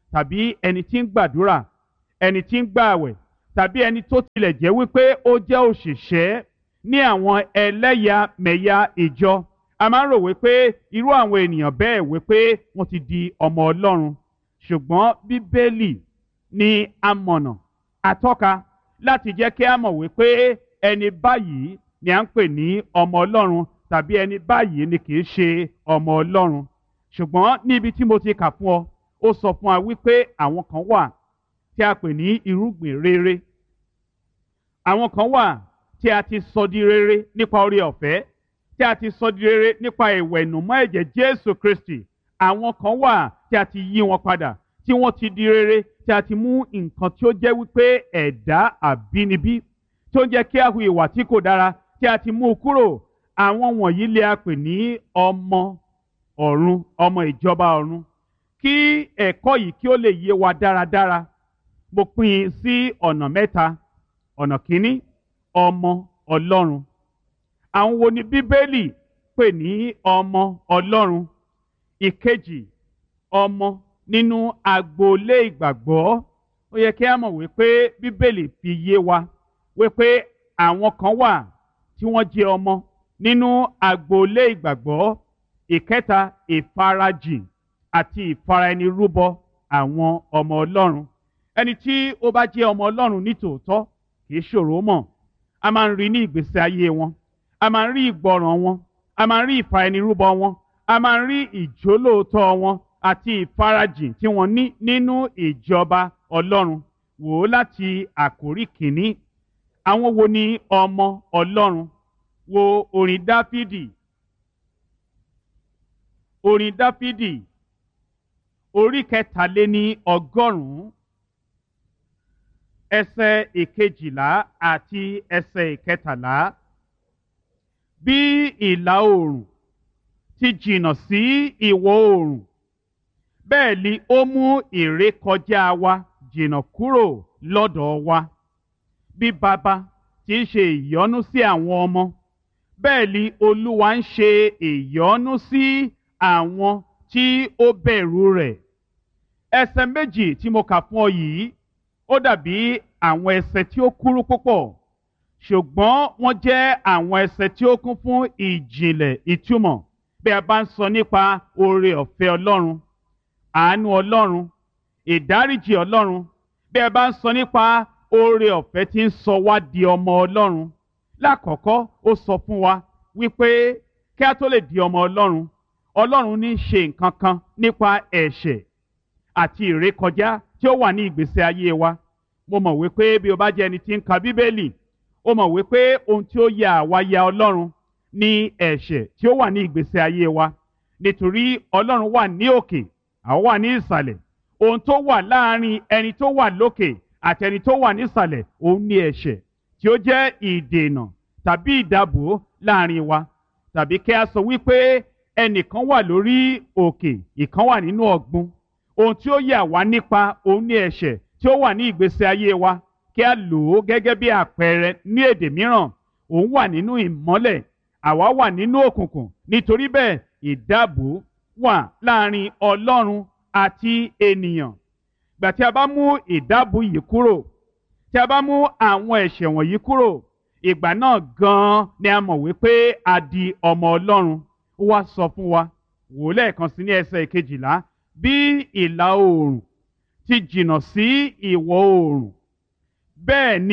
tàbí ẹni tí ń gbàdúrà, ẹni tí ń gbààwẹ̀, tàbí ẹni tó tilẹ̀ jẹ́ wípé ó jẹ́ òṣìṣẹ́ ní àwọn ẹlẹ́yàmẹ̀yà ìjọ, a máa ń rò wípé irú àwọn ènìyàn bẹ́ẹ̀ wípé wọ́n ti di ọmọ Ọlọ́run. Ṣùgbọ́n Bíbélì ni amọ̀nà atọ́ka láti jẹ́ kí a mọ̀ wípé ẹni báyìí ni à ń pè ní ọmọ Ọlọ́run tàbí ẹni báyìí ni kì í ṣe ọmọ Ọlọ́run. Ṣùgbọ́n níbi tí mo ti kà fún ọ, ó sọ fún wa wípé àwọn kan wà tí a pè ní irúgbìn rere. Àwọn kan wà tí a ti sọ di rere nípa oore ọ̀fẹ́, tí a ti sọ di rere nípa ìwẹ̀nùmọ́ ẹ̀jẹ̀ Jésù Kristi. Àwọn kan wà tí a ti yí wọn padà, tí wọ́n ti di rere, tí a ti mú nǹkan tí ó jẹ́ wípé ẹ̀dá àbínibí tí ó jẹ́ kí a hu ìwà tí kò dára, tí a ti mú kúrò. Àwọn wọ̀nyí lè a pè ní ọmọ ọ̀run, ọmọ ìjọba ọ̀run. Kí ẹ̀kọ́ yìí kí ó lè yé wa dáradára, mo pín in sí ọ̀nà mẹ́ta. Ọ̀nà kìíní, ọmọ Ọlọ́run. Àwọn wo ni Bíbélì pè ní ọmọ Ọlọ́run? Ìkejì, ọmọ nínú agboolé ìgbàgbọ́. Ó yẹ kí a mọ̀ wípé Bíbélì fi yé wa wípé àwọn kan wà tí wọ́n jẹ́ ọmọ nínú agboolé ìgbàgbọ́. Ìkẹta, ìfarajìn àti ìfaraẹnirúbọ àwọn ọmọ Ọlọ́run. Ẹni tí ó bá jẹ́ ọmọ Ọlọ́run ní tòótọ́ kì í ṣòro mọ̀. A máa ń rí ní ìgbésí ayé wọn, a máa ń rí ìgbọràn wọn, a máa ń rí ìfaraẹnirúbọ wọn, a máa ń rí ìjólóòtọ́ wọn àti ìfarajìn tí wọ́n ní nínú ìjọba Ọlọ́run. Wò ó láti àkórí kìíní. Àwọn wo ni ọmọ Ọlọ́run? Wo orin Dáfídì. Orin Dáfídì orí kẹtàléní ọgọ́rùn-ún ẹsẹ̀ ìkejìlá àti ẹsẹ̀ ìkẹtàlá. Bí ìlà oòrùn ti jìnnà sí ìwọ̀ oòrùn, bẹ́ẹ̀ ni ó mú ìrékọjá wa jìnnà kúrò lọ́dọ̀ wa. Bí baba ti ń ṣe ìyọ́nú sí àwọn ọmọ, bẹ́ẹ̀ ni Olúwa ń ṣe ìyọ́nú sí àwọn tí ó bẹ̀rù rẹ̀. Ẹsẹ̀ méjì tí mo kà fún ọ yìí, ó dàbí àwọn ẹsẹ̀ tí ó kúrú púpọ̀, ṣùgbọ́n wọ́n jẹ́ àwọn ẹsẹ̀ tí ó kún fún ìjìnlẹ̀ ìtumọ̀. Bí a bá ń sọ nípa oore ọ̀fẹ́ Ọlọ́run, àánú Ọlọ́run, ìdáríjì Ọlọ́run, bí a bá ń sọ nípa oore ọ̀fẹ́ tí ń sọ wá di ọmọ Ọlọ́run. Lákọ̀ọ́kọ́, ó sọ fún wa wípé kí a tó lè di ọmọ Ọlọ́run, Ọlọ́run ní ṣe nǹkan kan nípa ẹ̀ṣẹ̀ àti ìrékọjá tí ó wà ní ìgbésí ayé wa. Mo mọ̀ wípé bí o bá jẹ́ ẹni tí ń ka Bíbélì, ó mọ̀ wípé ohun tí ó ya àwa ya Ọlọ́run ní ẹ̀ṣẹ̀ tí ó wà ní ìgbésí ayé wa. Nítorí Ọlọ́run wà ní òkè, àwa wà ní ìsàlẹ̀. Ohun tó wà láàrin ẹni tó wà lókè àti ẹni tó wà nísàlẹ̀, òun ní ẹ̀ṣẹ̀ tí ó jẹ́ ìdènà tàbí ìdàbò láàrin wa. Tàbí kí a sọ wípé ẹnìkan wà lórí òkè, ìkan wà nínú ọ̀gbun. Ohun tí ó yà wá nípa òun ní ẹ̀ṣẹ̀ tí ó wà ní ìgbésí ayé wa. Kí a lò ó gẹ́gẹ́ bí àpẹẹrẹ ní èdè mìíràn, òun wà nínú ìmọ́lẹ̀, àwa wà nínú òkùnkùn. Nítorí bẹ́ẹ̀, ìdàbò wà láàrin Ọlọ́run àti ènìyàn. Gbà tí a bá mú ìdàbò yìí kúrò, tí a bá mú àwọn ẹ̀ṣẹ̀ wọ̀nyí kúrò, ìgbà náà gan-an ni a mọ̀ wípé a di ọmọ Ọlọ́run. Ó wá sọ fún wa, wò ó lẹ́ẹ̀kan sí ní ẹsẹ̀ ìkejìlá. Bí ìlà oòrùn ti jìnnà sí ìwọ̀ oòrùn, bẹ́ẹ̀ ni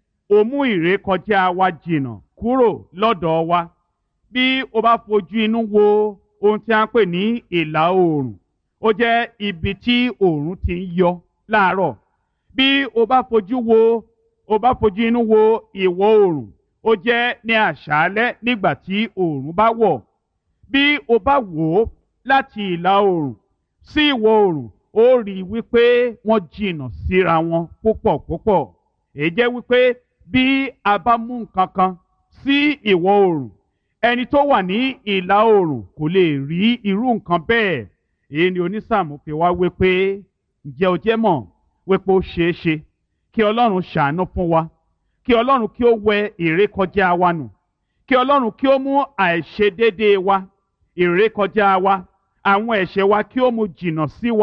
ó mú ìrékọjá wa jìnnà kúrò lọ́dọ̀ wa. Bí o bá fojú inú wo ohun tí a ń pè ní ìlà oòrùn, ó jẹ́ ibi tí oòrùn ti ń yọ láàárọ̀. Bí o bá fojú wo o bá fojú inú wo ìwọ̀ oòrùn, ó jẹ́ ní àṣálẹ́ nígbà tí oòrùn bá wọ̀. Bí o bá wò ó láti ìlà oòrùn sí ìwọ̀ oòrùn, ó rí i wípé wọ́n jìnnà síra wọn púpọ̀ púpọ̀. Èyí jẹ́ wípé bí a bá mú nǹkan kan sí ìwọ̀ oòrùn, ẹni tó wà ní ìlà oòrùn kò lè rí irú nǹkan bẹ́ẹ̀. Èyí ni onísáàmù fi wá wípé ǹjẹ́ o jẹ́ mọ̀ wípé ó ṣeé ṣe kí Ọlọ́run ṣàánú fún wa, kí Ọlọ́run kí ó wẹ ìrékọjá wa nù, kí Ọlọ́run kí ó mú àìṣedéédéé wa, ìrékọjá wa, àwọn ẹ̀ṣẹ̀ wa kí ó mú jìnnà sí wa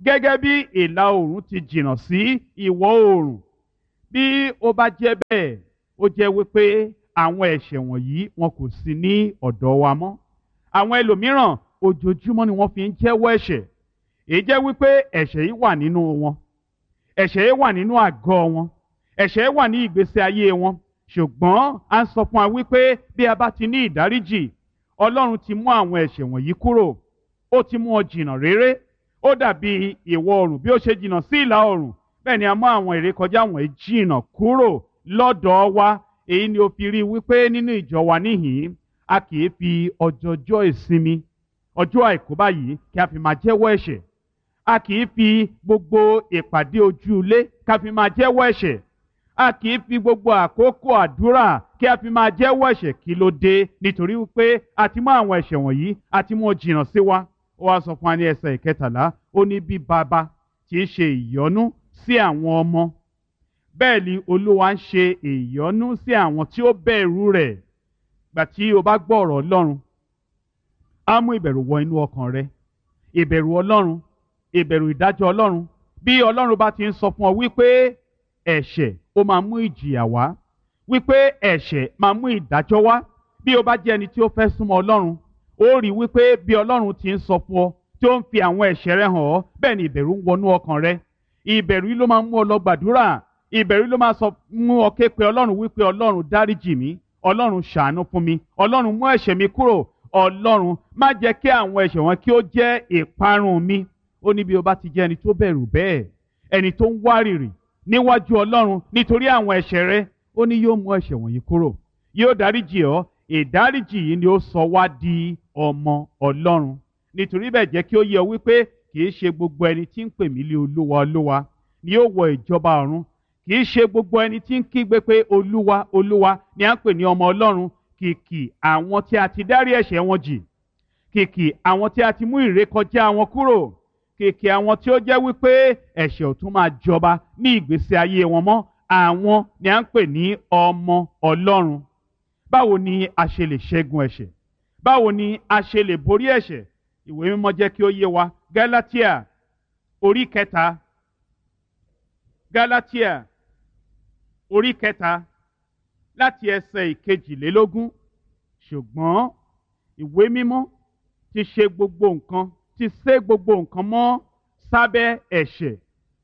gẹ́gẹ́ bí ìlà oòrùn ti jìnnà sí ìwọ̀ oòrùn. Bí ó bá jẹ́ bẹ́ẹ̀, ó jẹ́ wípé àwọn ẹ̀ṣẹ̀ wọ̀nyí wọn kò sí ní ọ̀dọ̀ wa mọ́. Àwọn ẹlòmíràn ojoojúmọ́ ni wọ́n fi ń jẹ́wọ́ ẹ̀ṣẹ̀. Èyí jẹ́ wípé ẹ̀ṣẹ̀ yìí wà nínú wọn, ẹ̀ṣẹ̀ yìí wà nínú àgọ́ wọn, ẹ̀ṣẹ̀ yìí wà ní ìgbésí ayé wọn. Ṣùgbọ́n a ń sọ fún wa wípé bí a bá ti ní ìdáríjì, Ọlọ́run ti mú àwọn ẹ̀ṣẹ̀ wọ̀nyí kúrò, ó ti mú wọn jìnnà réré. Ó dàbí ìwọ̀ oòrùn bí ó ṣe jìnnà sí ìlà oòrùn, bẹ́ẹ̀ ni a mú àwọn ìrékọjá wọ̀nyí jìnnà kúrò lọ́dọ̀ wa. Èyí ni ó fi rí wípé nínú ìjọ wa níhìn-ín a kì í fi ọjọọjọ́ ìsinmi, ọjọ́ àìkú báyìí kí a fi máa jẹ́wọ́ ẹ̀ṣẹ̀. A kì í fi gbogbo ìpàdé ojú ilé ká fi máa jẹ́wọ́ ẹ̀ṣẹ̀. A kì í fi gbogbo àkókò àdúrà kí a fi máa jẹ́wọ́ ẹ̀ṣẹ̀. Kí ló dé? Nítorí wípé a ti mú àwọn ẹ̀ṣẹ̀ wọ̀nyí, a ti mú wọn jìnnà sí wa. Ó wá sọ fún wa ní ẹsẹ̀ ìkẹtàlá, ó ní bí baba tí ń ṣe ìyọ́nú sí àwọn ọmọ, bẹ́ẹ̀ ni Olúwa ń ṣe ìyọ́nú sí àwọn tí ó bẹ̀rù rẹ̀. Gbà tí o bá gbọ́ ọ̀rọ̀ Ọlọ́run, á mú ìbẹ̀rù wọ inú ọkàn rẹ. Ìbẹ̀rù Ọlọ́run, ìbẹ̀rù ìdájọ́ Ọlọ́run. Bí Ọlọ́run bá ti ń sọ fún ọ wípé ẹ̀ṣẹ̀ ó máa mú ìjìyà wá, wípé ẹ̀ṣẹ̀ máa mú ìdájọ́ wá, bí o bá jẹ́ ẹni tí ó fẹ́ súnmọ́ Ọlọ́run, ó rí wípé bí Ọlọ́run ti ń sọ fún ọ, tí ó ń fi àwọn ẹ̀ṣẹ̀ rẹ hàn ọ́, bẹ́ẹ̀ ni ìbẹ̀rù ń wọnú ọkàn rẹ. Ìbẹ̀rù yìí ló máa mú ọ lọ gbàdúrà. Ìbẹ̀rù ló máa sọ mú ọ ké pe Ọlọ́run wípé Ọlọ́run dáríjì mí, Ọlọ́run ṣàánú fún mi, Ọlọ́run mú ẹ̀ṣẹ̀ mi kúrò, Ọlọ́run má jẹ́ kí àwọn ẹ̀ṣẹ̀ wọn kí ó jẹ́ ìparun mi. Ó ní bí o bá ti jẹ́ ẹni tó bẹ̀rù bẹ́ẹ̀, ẹni tó ń wárìrì níwájú Ọlọ́run nítorí àwọn ẹ̀ṣẹ̀ rẹ, ó ní yóò mú ẹ̀ṣẹ̀ wọ̀nyí kúrò, yóò dáríjì ọ́. Ìdáríjì yìí ni ó sọ wá di ọmọ Ọlọ́run. Nítorí bẹ́ẹ̀ jẹ́ kí ó yé ọ wípé kì í ṣe gbogbo ẹni tí ń pè mí lé Olúwa Olúwa ni yóò wọ ìjọba ọ̀run. Kì í ṣe gbogbo ẹni tí ń kígbe pé Olúwa Olúwa ni à ń pè ní ọmọ Ọlọ́run. Kìkì àwọn tí a ti dárí ẹ̀ṣẹ̀ wọn jì, kìkì àwọn tí a ti mú ìrékọjá wọn kúrò, kìkì àwọn tí ó jẹ́ wípé ẹ̀ṣẹ̀ ò tún máa jọba ní ìgbésí ayé wọn mọ́, àwọn ni à ń pè ní ọmọ Ọlọ́run. Báwo ni a ṣe lè ṣẹ́gun ẹ̀ṣẹ̀? Báwo ni a ṣe lè borí ẹ̀ṣẹ̀? Ìwé mímọ́ jẹ́ kí ó yé wa. Gálátíà orí kẹta, Gálátíà orí kẹta láti ẹsẹ̀ ìkejìlélógún. Ṣùgbọ́n ìwé mímọ́ ti ṣe gbogbo nǹkan, ti sé gbogbo nǹkan mọ́ sábẹ́ ẹ̀ṣẹ̀,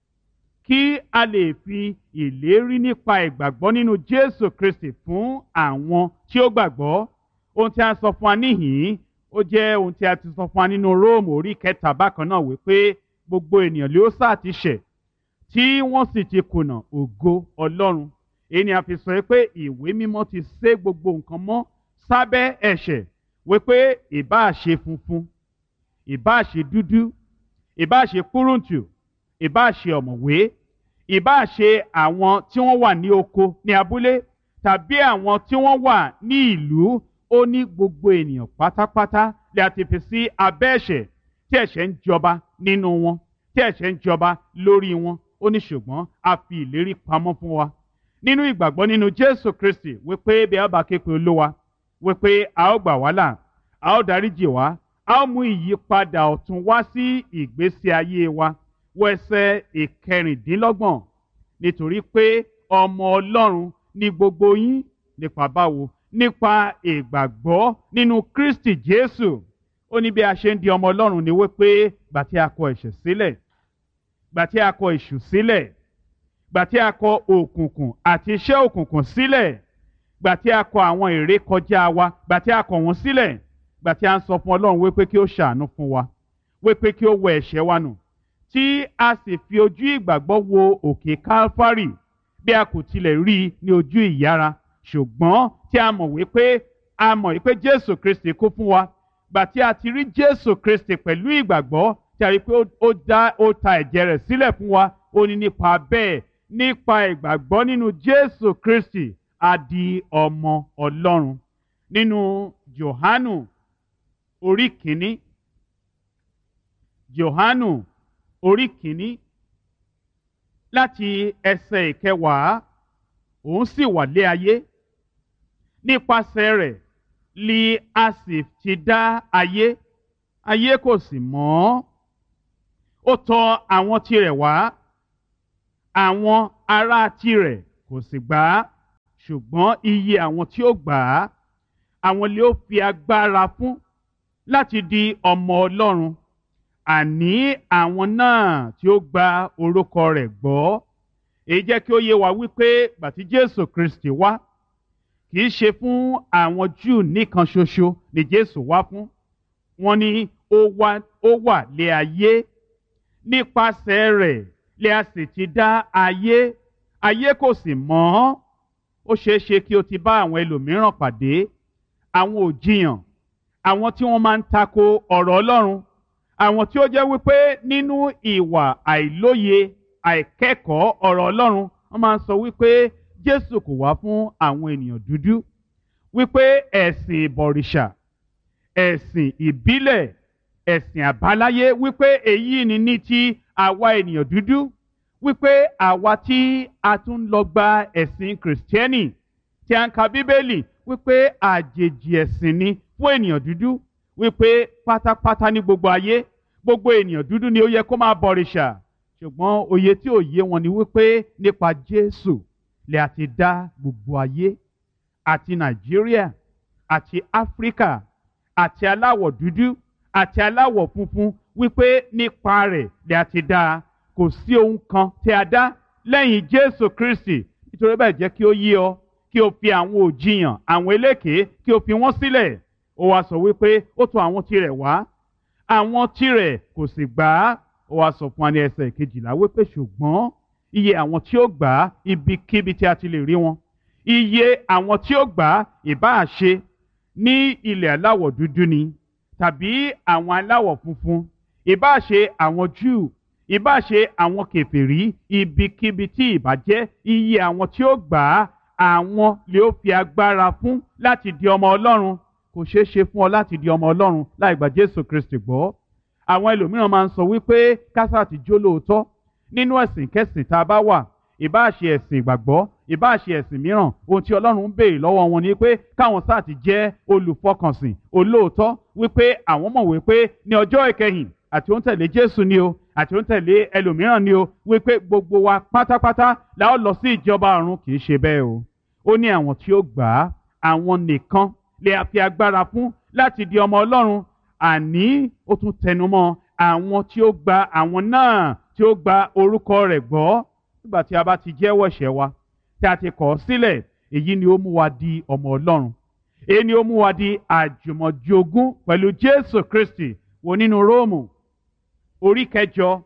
kí a lè fi ìlérí nípa ìgbàgbọ́ nínú Jésù Kristi fún àwọn tí ó gbàgbọ́. Ohun tí a sọ fún wa níhìn-ín, ó jẹ́ ohun tí a ti sọ fún wa nínú Róòmù orí kẹta bákan náà, wípé gbogbo ènìyàn ló sá ti ṣẹ̀ tí wọ́n sì ti kùnà ògo Ọlọ́run. Èyí ni a fi sọ pé ìwé mímọ́ ti sé gbogbo nǹkan mọ́ sábẹ́ ẹ̀ṣẹ̀, wípé ìbáà ṣe funfun, ìbáà ṣe dúdú, ìbáà ṣe kúrúǹtù, ìbáà ṣe ọ̀mọ̀wé, ìbáà ṣe àwọn tí wọ́n wà ní oko ní abúlé, tàbí àwọn tí wọ́n wà ní ìlú, ó ní gbogbo ènìyàn pátápátá lè a ti fi sí abẹ́ ẹ̀ṣẹ̀, tí ẹ̀ṣẹ̀ ń jọba nínú wọn, tí ẹ̀ṣẹ̀ ń jọba lórí wọn. Ó ní ṣùgbọ́n a fi ìlérí pamọ́ fún wa nínú ìgbàgbọ́ nínú Jésù Kristi, wípé bí a bá ké pe Olúwa, wípé a ó gbà wá là, a ó dáríjì wá, a ó mú ìyípadà ọ̀tun wá sí ìgbésí ayé wa. Wọ ẹsẹ̀ ìkẹrìndínlọ́gbọ̀n. Nítorí pé ọmọ Ọlọ́run ni gbogbo yín, nípa báwo? Nípa ìgbàgbọ́ nínú Kristi Jésù. Ó ní bí a ṣe ń di ọmọ Ọlọ́run ni wípé gbà tí a kọ ẹ̀ṣẹ̀ sílẹ̀, gbà tí a kọ èṣù sílẹ̀, gbà tí a kọ òkùnkùn àti iṣẹ́ òkùnkùn sílẹ̀, gbà tí a kọ àwọn ìrékọjá wa, gbà tí a kọ wọ́n sílẹ̀, gbà tí a ń sọ fún Ọlọ́run wípé kí ó ṣàánú fún wa, wípé kí ó wẹ ẹ̀ṣẹ̀ wa nù, tí a sì fi ojú ìgbàgbọ́ wo òkè Kálfárì, bí a kò tilẹ̀ rí i ní ojú ìyára, ṣùgbọ́n tí a mọ̀ wípé a mọ̀ wípé Jésù Kristi kú fún wa. Gbà tí a ti rí Jésù Kristi pẹ̀lú ìgbàgbọ́, tí a rí pé ó dá ó ta ẹ̀jẹ̀ rẹ̀ sílẹ̀ fún wa, ó ní nípa bẹ́ẹ̀, nípa ìgbàgbọ́ nínú Jésù Kristi, a di ọmọ Ọlọ́run. Nínú Jòhánù orí kìíní, Jòhánù orí kìíní láti ẹsẹ̀ ìkẹwàá, òun sì wà lé ayé, nípasẹ̀ rẹ̀ li a sì ti dá ayé, ayé kò sì mọ̀ ọ́, ó tọ̀ àwọn tirẹ̀ wá, àwọn ará tirẹ̀ kò sì gbà á, ṣùgbọ́n iye àwọn tí ó gbà á, àwọn lè ó fi agbára fún láti di ọmọ Ọlọ́run, àní àwọn náà tí ó gba orúkọ rẹ̀ gbọ́. Èyí jẹ́ kí ó yé wa wípé gbàtí Jésù Kristi wá, kì í ṣe fún àwọn Júù nìkan ṣoṣo ni Jésù wá fún. Wọ́n ní ó wá ó wà lé ayé, nípasẹ̀ rẹ̀ lè a sì ti dá ayé, ayé kò sì mọ̀. Ó ṣeé ṣe kí o ti bá àwọn ẹlòmíràn pàdé, àwọn òjìyàn, àwọn tí wọ́n máa ń tako ọ̀rọ̀ Ọlọ́run, àwọn tí ó jẹ́ wípé nínú ìwà àìlóye, àìkẹ́kọ̀ọ́ ọ̀rọ̀ Ọlọ́run, wọ́n máa ń sọ wípé Jésù kò wá fún àwọn ènìyàn dúdú, wípé ẹ̀sìn ìbọ̀rìṣà, ẹ̀sìn ìbílẹ̀, ẹ̀sìn àbáláyé, wípé èyí ni ní ti àwa ènìyàn dúdú, wípé àwa tí a tún lọ gba ẹ̀sìn Kìrìsìtẹ́nì tí a ń ka Bíbélì, wípé àjèjì ẹ̀sìn ni fún ènìyàn dúdú, wípé pátápátá ní gbogbo ayé, gbogbo ènìyàn dúdú ni ó yẹ kó máa bọ̀rìṣà. Ṣùgbọ́n òye tí ò yé wọn ni wípé nípa Jésù lè a ti dá gbogbo ayé, àti Nàìjíríà, àti Áfíríkà, àti aláwọ̀ dúdú, àti aláwọ̀ funfun, wípé nípa rẹ̀ lè a ti dá. Kò sí ohun kan tí a dá lẹ́yìn Jésù Kristi. Nítorí bẹ́ẹ̀ jẹ́ kí ó yé ọ, kí o fi àwọn òjìyàn, àwọn eléké, kí o fi wọ́n sílẹ̀. Ó wá sọ wípé ó tọ̀ àwọn tirẹ̀ wá, àwọn tirẹ̀ kò sì gbà á. Ó wá sọ fún wa ní ẹsẹ̀ kejìlá wípé ṣùgbọ́n iye àwọn tí ó gbà á, ibikíbi tí a ti lè rí wọn, iye àwọn tí ó gbà á, ìbáà ṣe ní ilẹ̀ aláwọ̀ dúdú ni, tàbí àwọn aláwọ̀ funfun, ìbáà ṣe àwọn Júù, ìbáà ṣe àwọn kèfèrí, ibikíbi tí ìbá jẹ́, iye àwọn tí ó gbà á, àwọn lè ó fi agbára fún láti di ọmọ Ọlọ́run. Kò ṣeé ṣe fún ọ láti di ọmọ Ọlọ́run láì gba Jésù Kristi gbọ́. Àwọn ẹlòmíràn máa ń sọ wípé kásá ti jó lóòótọ́ nínú ẹ̀sìn kẹ́sìn tá a bá wà, ìbáà ṣe ẹ̀sìn ìgbàgbọ́, ìbáà ṣe ẹ̀sìn mìíràn, ohun tí Ọlọ́run ń béèrè lọ́wọ́ wọn ni pé káwọn sáà ti jẹ́ olùfọkànsìn, olóòótọ́, wípé àwọn mọ̀ wípé ní ọjọ́ ìkẹyìn àti ó ń tẹ̀lé Jésù ni o, àti ó ń tẹ̀lé ẹlòmíràn ni o, wípé gbogbo wa pátápátá la ó lọ sí ìjọba ọ̀run. Kì í ṣe bẹ́ẹ̀ o. Ó ní àwọn tí ó gbà á, àwọn nìkan lè a fi agbára fún láti di ọmọ Ọlọ́run. Àní ó tún tẹnumọ́ àwọn tí ó gba, àwọn náà tí ó gba orúkọ rẹ̀ gbọ́. Nígbà tí a bá ti jẹ́wọ́ ẹ̀ṣẹ̀ wa, tí a ti kọ̀ ọ́ sílẹ̀, èyí ni ó mú wa di ọmọ Ọlọ́run. Èyí ni ó mú wa di àjùmọ̀jogún pẹ̀lú Jésù Kristi. Wo nínú Róòmù orí kẹjọ,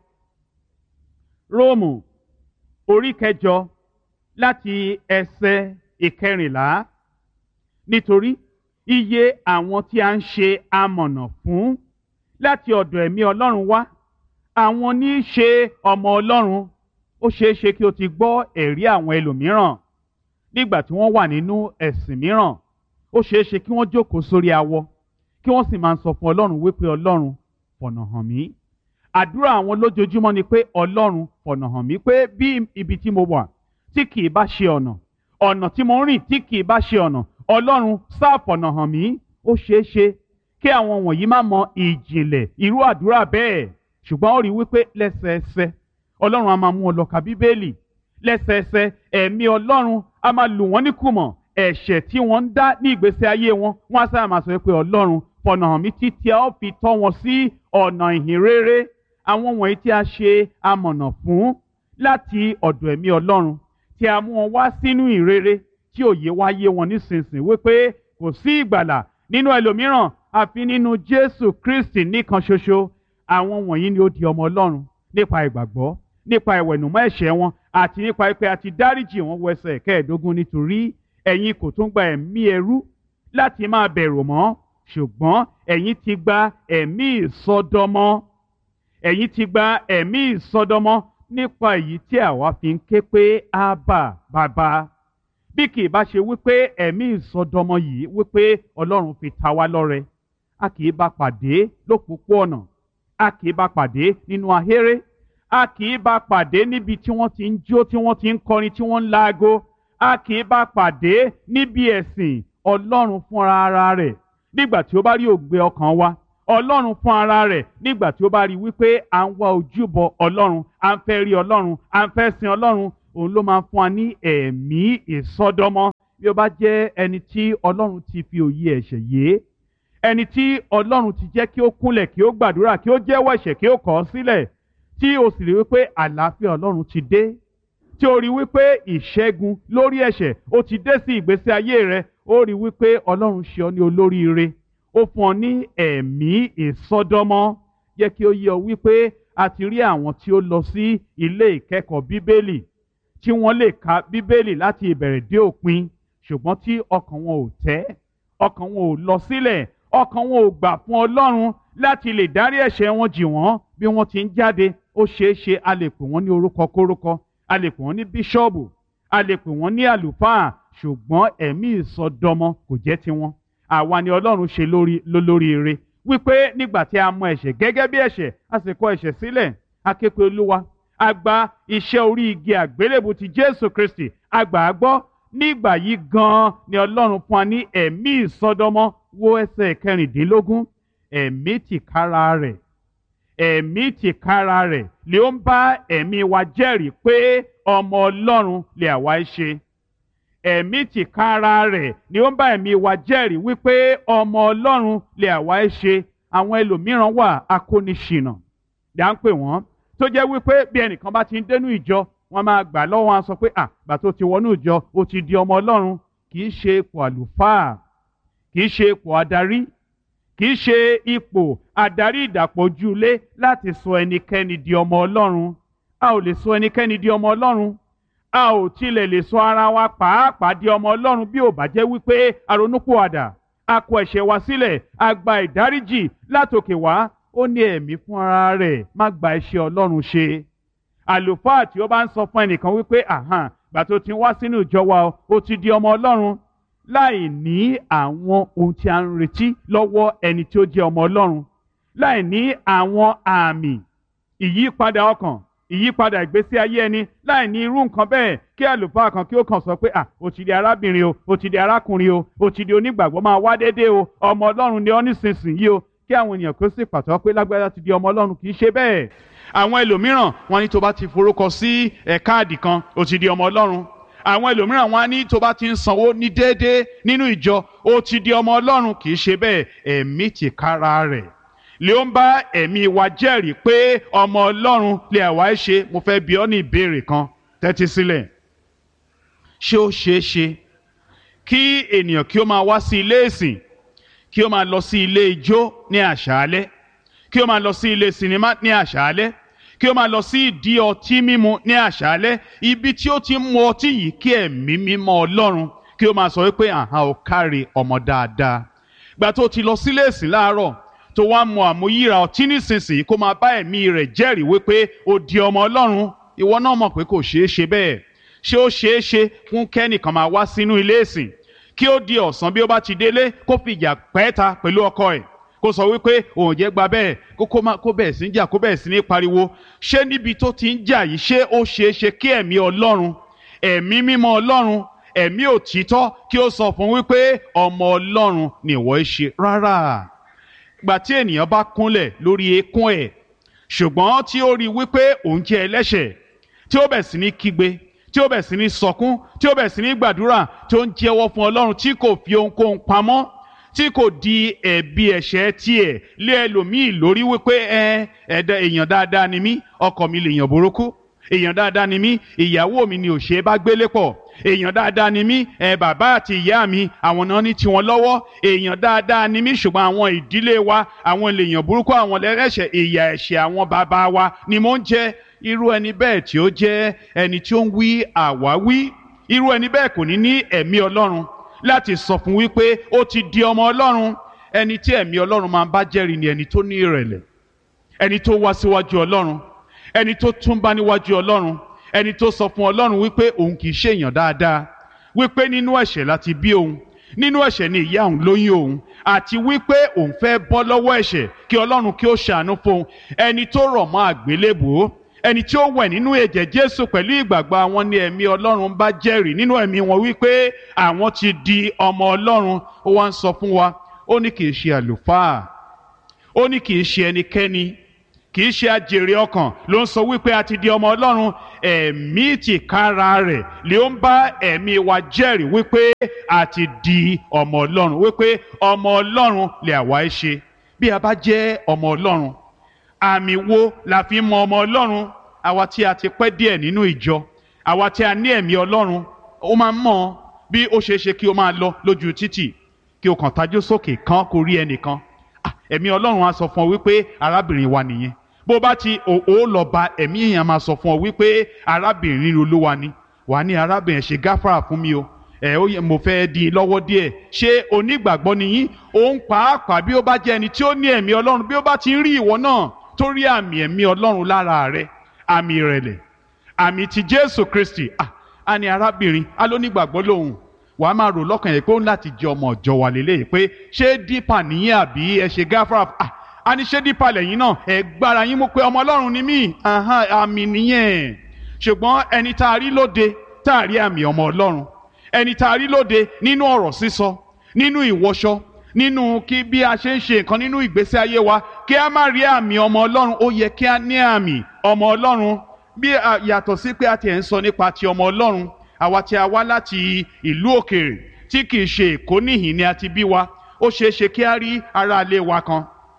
Róòmù orí kẹjọ láti ẹsẹ̀ ìkẹrìnlá. Nítorí iye àwọn tí a ń ṣe amọ̀nà fún láti ọ̀dọ̀ ẹ̀mí Ọlọ́run wá, àwọn ní í ṣe ọmọ Ọlọ́run. Ó ṣeé ṣe kí o ti gbọ́ ẹ̀rí àwọn ẹlòmíràn nígbà tí wọ́n wà nínú ẹ̀sìn mìíràn. Ó ṣeé ṣe kí wọ́n jókòó sórí awọ, kí wọ́n sì máa ń sọ fún Ọlọ́run wípé Ọlọ́run fọ̀nà hàn mí. Àdúrà àwọn lójoojúmọ́ ni pé Ọlọ́run fọ̀nà hàn mí, pé bí ibi tí mo wà tí kì í bá ṣe ọ̀nà, ọ̀nà tí mo ń rìn tí kì í bá ṣe ọ̀nà, Ọlọ́run sáà fọ̀nà hàn mí. Ó ṣeé ṣe kí àwọn wọ̀nyí má mọ ìjìnlẹ̀ irú àdúrà bẹ́ẹ̀, ṣùgbọ́n ó rí wípé lẹ́sẹẹsẹ Ọlọ́run á máa mú wọn lọ ka Bíbélì. Lẹ́sẹẹsẹ ẹ̀mí Ọlọ́run á máa lù wọ́n ní kùmọ̀ ẹ̀ṣẹ̀ tí wọ́n ń dá ní ìgbésí ayé wọn. Wọ́n á sáà máa sọ pé Ọlọ́run fọ̀nà hàn mí títí a ó fi tọ́ wọn sí ọ̀nà ìhìn rere. Àwọn wọ̀nyí tí a ṣe amọ̀nà fún láti ọ̀dọ̀ ẹ̀mí Ọlọ́run, tí a mú wọn wá sínú ìrere, tí òye wá yé wọn nísinsìnyí wípé kò sí ìgbàlà nínú ẹlòmíràn àfi nínú Jésù Kristi nìkan ṣoṣo. Àwọn wọ̀nyí ni ó di ọmọ Ọlọ́run nípa ìgbàgbọ́, nípa ìwẹ̀nùmọ́ ẹ̀ṣẹ̀ wọn, àti nípa pé a ti dáríjì wọn. Wọ ẹsẹ̀ kẹẹ̀ẹ́dógún. Nítorí ẹ̀yin kò tún gba ẹ̀mí ẹrú láti máa bẹ̀rù mọ́, ṣùgbọ́n ẹ̀yin ti gba ẹ̀mí ìsọdọmọ. Ẹ̀yin ti gba ẹ̀mí ìsọdọmọ nípa èyí tí àwa fi ń ké pé Ábà, Bàbá. Bí kì í bá ṣe wípé ẹ̀mí ìsọdọmọ yìí wípé Ọlọ́run fi ta wá lọ́rẹ, a kì í bá pàdé lópòpóọ̀nà, a kì í bá pàdé nínú ahéré, a kì í bá pàdé níbi tí wọ́n ti ń jó, tí wọ́n ti ń kọrin, tí wọ́n ń laago, a kì í bá pàdé níbi ẹ̀sìn Ọlọ́run fúnra ara rẹ̀. Nígbà tí ó bá rí òǹgbẹ ọkàn wa, ọlọ́run fún ara rẹ̀ nígbà tí ó bá rí wípé à ń wá ojúbọ ọlọ́run, à ń fẹ́ rí ọlọ́run, à ń fẹ́ sin ọlọ́run, òun ló máa ń fún wa ní ẹ̀mí ìsọdọmọ. Bí ó bá jẹ́ ẹni tí ọlọ́run ti fi òye ẹ̀ṣẹ̀ yé, ẹni tí ọlọ́run ti jẹ́ kí ó kúnlẹ̀, kí ó gbàdúrà, kí ó jẹ́wọ́ ẹ̀ṣẹ̀, kí ó kọ̀ ọ́ sílẹ̀, tí o sì rí wípé àlàáfíà ọlọ́run ti dé, tí o rí wípé ìṣẹ́gun lórí ẹ̀ṣẹ̀ ó ti dé sí ìgbésí ayé rẹ, ó rí wípé ọlọ́run ṣe ọ ní olóríire, ó fún ọ ní ẹ̀mí ìsọdọmọ. Jẹ́ kí ó yé ọ wípé a ti rí àwọn tí ó lọ sí ilé ìkẹ́kọ̀ọ́ bíbélì, tí wọ́n lè ka bíbélì láti ìbẹ̀rẹ̀ dé òpin, ṣùgbọ́n tí ọkàn wọn ò tẹ́, ọkàn wọn ò lọ sílẹ̀, ọkàn wọn ò gbà fún ọlọ́run láti lè dárí ẹ̀ṣẹ̀ wọn jì wọ́n. Bí wọ́n ti ń jáde, ó ṣeé ṣe a lè pè wọ́n ní orúkọ kórúkọ, a lè pè wọ́n ní bíṣọ́ọ̀bù, a lè pè wọ́n ní àlùfáà, ṣùgbọ́n ẹ̀mí ìsọdọmọ kò jẹ́ tiwọn. Àwa ni ọlọ́run ṣe lórí lólóríire wípé nígbà tí a mọ ẹ̀ṣẹ̀ gẹ́gẹ́ bí ẹ̀ṣẹ̀, a sì kọ̀ ẹ̀ṣẹ̀ sílẹ̀, a ké pe Olúwa, a gba iṣẹ́ orí igi àgbélébù ti Jésù Kristi, a gbà á gbọ́. Nígbà yìí gan-an ni ọlọ́run fún wa ní ẹ̀mí ìsọdọmọ. Wo ẹsẹ̀ kẹrìndínlógún, ẹ̀mí tìkára rẹ̀, ẹ̀mí tìkára rẹ̀ ni ó ń bá ẹ̀mí wa jẹ́rìí pé ọmọ ọlọ́run lè àwa ṣe. Ẹ̀mí tìkára rẹ̀ ni ó ń bá ẹ̀mí wa jẹ́rìí wípé ọmọ ọlọ́run lè àwa ṣe. Àwọn ẹlòmíràn wà akóniṣìnà là ń pè wọ́n, tó jẹ́ wípé bí ẹnìkan bá ti ń dénú ìjọ, wọ́n máa gbà lọ́wọ́ wọn sọ pé à gbà tó ti wọnú ìjọ ó ti di ọmọ ọlọ́run. Kì í ṣe ipò àlùfáà, kì í ṣe ipò adarí, kì í ṣe ipò adarí ìdàpọ̀jùlé láti sọ ẹnikẹ́ni di ọmọ ọlọ́run. A ò lè sọ ẹnikẹ́ni di ọmọ ọlọ́run. A ò tilẹ̀ lè sọ ara wa pàápàá di ọmọ ọlọ́run bí ò bá jẹ́ wípé a ronúpìwàdà, a kọ ẹ̀ṣẹ̀ wa sílẹ̀, a gba ìdáríjì látòkè wá. Ó ní ẹ̀mí fún ara rẹ̀ má gba iṣẹ́ ọlọ́run ṣe. Àlùfáà tí ó bá ń sọ fún ẹnìkan wípé àhàn gbà tó ti wá sínú ìjọ wa ó ti di ọmọ ọlọ́run, láì ní àwọn ohun tí a ń retí lọ́wọ́ ẹni tí ó jẹ́ ọmọ ọlọ́run, láì ní àwọn àmì ìyípadà ọkàn, ìyípadà ìgbésí ayé ẹni, láì ní irú nǹkan bẹ́ẹ̀, kí àlùfáà kan kí ó kàn sọ pé à ó ti di arábìnrin o, ó ti di arákùnrin o, ó ti di onígbàgbọ́, máa wá déédéé o, ọmọ ọlọ́run ni ọ́ nísinsìnyí o, kí àwọn ènìyàn kó sì pàtó pé lágbájá ti di ọmọ ọlọ́run. Kì í ṣe bẹ́ẹ̀. Àwọn ẹlòmíràn wọn ní tó bá ti forúkọ sí ẹ̀ káàdì kan ó ti di ọmọ ọlọ́run. Àwọn ẹlòmíràn wọn á ní tó bá ti ń sanwó ní déédéé nínú ìjọ ó ti di ọmọ ọlọ́run. Kì í ṣe bẹ́ẹ̀. Ẹ̀mí tìkára rẹ̀ lè ó ń bá ẹ̀mí wa jẹ́rìí pé ọmọ ọlọ́run lè àwa ṣe. Mo fẹ́ bi ọ́ ní ìbéèrè kan, tẹ́tí sílẹ̀. Ṣé ó ṣeé ṣe kí ènìyàn kí ó máa wá sí ilé ìsìn, kí ó máa lọ sí ilé ijó ní àṣálẹ́, kí ó máa lọ sí ilé sinimá ní àṣálẹ́, kí ó máa lọ sí ìdí ọtí mímu ní àṣálẹ́, ibi tí ó ti ń mu ọtí yìí, kí ẹ̀mí mímọ́ ọlọ́run kí ó máa sọ wípé àhán ò káre ọmọ dáadáa. Gbà tó ti lọ sílé ìsìn láàárọ̀ tó wá mu àmúyíra ọtí nísinsìnyí, kó máa bá ẹ̀mí rẹ̀ jẹ́rìí wípé ó di ọmọ ọlọ́run. Ìwọ náà mọ̀ pé kò ṣeé ṣe bẹ́ẹ̀. Ṣé ó ṣeé ṣe fún kẹ́nìkan máa wá sínú ilé ìsìn kí ó di ọ̀sán, bí ó bá ti délé kó fìjà pẹ́ẹ́ta pẹ̀lú ọkọ ẹ̀, kó sọ wípé òun jẹ́ gba bẹ́ẹ̀, kó kó má kó bẹ̀rẹ̀ sí ń jà, kó bẹ̀rẹ̀ sí ní pariwo? Ṣé níbi tó ti ń jà yìí, ṣé ó ṣeé ṣe kí ẹ̀mí ọlọ́run, ẹ̀mí mímọ́ ọlọ́run, ẹ̀mí òtítọ́ kí ó sọ fún wípé ọmọ ọlọ́run ni ìwọ ṣe? Rárá. Gbà tí ènìyàn bá kúnlẹ̀ lórí eékún ẹ̀, ṣùgbọ́n tí ó rí wípé òun jẹ́ ẹlẹ́ṣẹ̀, tí ó bẹ̀ sí ní kígbe, tí ó bẹ̀ sí ní sọkún, tí ó bẹ̀ sí ní gbàdúrà, tí ó ń jẹ́wọ́ fún ọlọ́run, tí kò fi ohunkóhun pamọ́, tí kò di ẹ̀bi ẹ̀ṣẹ̀ tiẹ̀ lé ẹlòmíì lórí wípé ẹ ẹ̀dá èèyàn dáadáa ni mí, ọkọ mi lèèyàn burúkú, èèyàn dáadáa ni mí, ìyàwó mi ni ò ṣe é bá gbélé pọ̀, èèyàn dáadáa ni mí, ẹ bàbá àti ìyá mi àwọn náà ní tiwọn lọ́wọ́, èèyàn dáadáa ni mí, ṣùgbọ́n àwọn ìdílé wa àwọn lèèyàn burúkú, àwọn lẹ́rẹ̀ṣẹ̀, ìyà ẹ̀ṣẹ̀ àwọn bàbá wa ni mò ń jẹ. Irú ẹni bẹ́ẹ̀ tí ó jẹ́ ẹni tí ó ń wí àwáwí, irú ẹni bẹ́ẹ̀ kò ní ní ẹ̀mí ọlọ́run láti sọ fún wípé ó ti di ọmọ ọlọ́run. Ẹni tí ẹ̀mí ọlọ́run máa ń bá jẹ́rìí ni ẹni tó ní ìrẹ̀lẹ̀, ẹni tó wá síwájú ọlọ́run, ẹni tó túnbá níwájú ọlọ́run, ẹni tó sọ fún ọlọ́run wípé òun kì í ṣe èèyàn dáadáa, wípé nínú ẹ̀ṣẹ̀ láti bí òun, nínú ẹ̀ṣẹ̀ ni ìyá òun lóyún òun, àti wípé òun fẹ́ bọ́ lọ́wọ́ ẹ̀ṣẹ̀ kí ọlọ́run kí ó ṣàánú fún òun. Ẹni tó rọ̀ mọ́ àgbélébùú, ẹni tí ó wẹ̀ nínú ẹ̀jẹ̀ Jésù pẹ̀lú ìgbàgbọ́ àwọn ni ẹ̀mí ọlọ́run bá jẹ́rìí nínú ẹ̀mí wọn wípé àwọn ti di ọmọ ọlọ́run. Ó wá ń sọ fún wa, ó ní kì í ṣe àlùfáà, ó ní kì í ṣe ẹnikẹ́ni kì í ṣe àjèrè ọkàn ló ń sọ wípé a ti di ọmọ Ọlọ́run, ẹ̀mí tìkára rẹ̀ ló ń bá ẹ̀mí wa jẹ́rìí wípé a ti di ọmọ Ọlọ́run, wípé ọmọ Ọlọ́run lè àwa ẹ ṣe. Bí a bá jẹ́ ọmọ Ọlọ́run, àmì wo la fi mọ ọmọ Ọlọ́run? Àwa tí a ti pẹ́ díẹ̀ nínú ìjọ, àwa tí a ní ẹ̀mí Ọlọ́run, ó máa ń mọ̀ bí ó ṣe é ṣe kí o máa lọ lójú títì kí o kàn tajú sókè kan kó rí ẹnìkan, ẹ̀mí Ọlọ́run á sọ fún ọ wípé arábìnrin wa nìyẹn. Bó bá ti ó lọ bá ẹ̀mí èèyàn máa sọ fún ọ wípé arábìnrin Olúwa ni, wà ní arábìnrin ṣe gáfárà fún mi o, ẹ ó yẹ mo fẹ́ di lọ́wọ́ díẹ̀. Ṣé onígbàgbọ́ ni yín? Òun pàápàá bí ó bá jẹ́ ẹni tí ó ní ẹ̀mí Ọlọ́run, bí ó bá ti ń rí ìwọ náà tó rí àmì ẹ̀mí Ọlọ́run lára rẹ, àmì ìrẹ̀lẹ̀, àmì ti Jésù Kristi, ah á ní arábìnrin á ló nígbàgbọ́ lòun. Wà á máa rò lọ́kàn yẹn pé ó ń láti jẹ ọmọ ọ̀jọ̀ wà lélẹ́yìí pé ṣé dípà nìyẹn àbí ẹ ṣe gáfárà, ah a ní ṣé dípà lẹ́yìn náà ẹ gbára yín mú pé ọmọ Ọlọ́run ni mí, àmì nìyẹn. Ṣùgbọ́n ẹni tá a rí lóde tá a rí àmì ọmọ Ọlọ́run, ẹni tá a rí lóde nínú ọ̀rọ̀ sísọ, nínú ìwọṣọ, nínú kí bí a ṣe ń ṣe nǹkan nínú ìgbésí ayé wa, kí a má rí àmì ọmọ Ọlọ́run. Ó yẹ kí a ní àmì ọmọ Ọlọ́run. Bí yàtọ̀ sí pé a ti ẹ̀ ń sọ nípa ti ọmọ Ọlọ́run, àwa tí a wá láti ìlú òkèèrè tí kì í ṣe Èkó níhìn ni a ti bí wa, ó ṣeé ṣe kí a rí ará ilé wa kan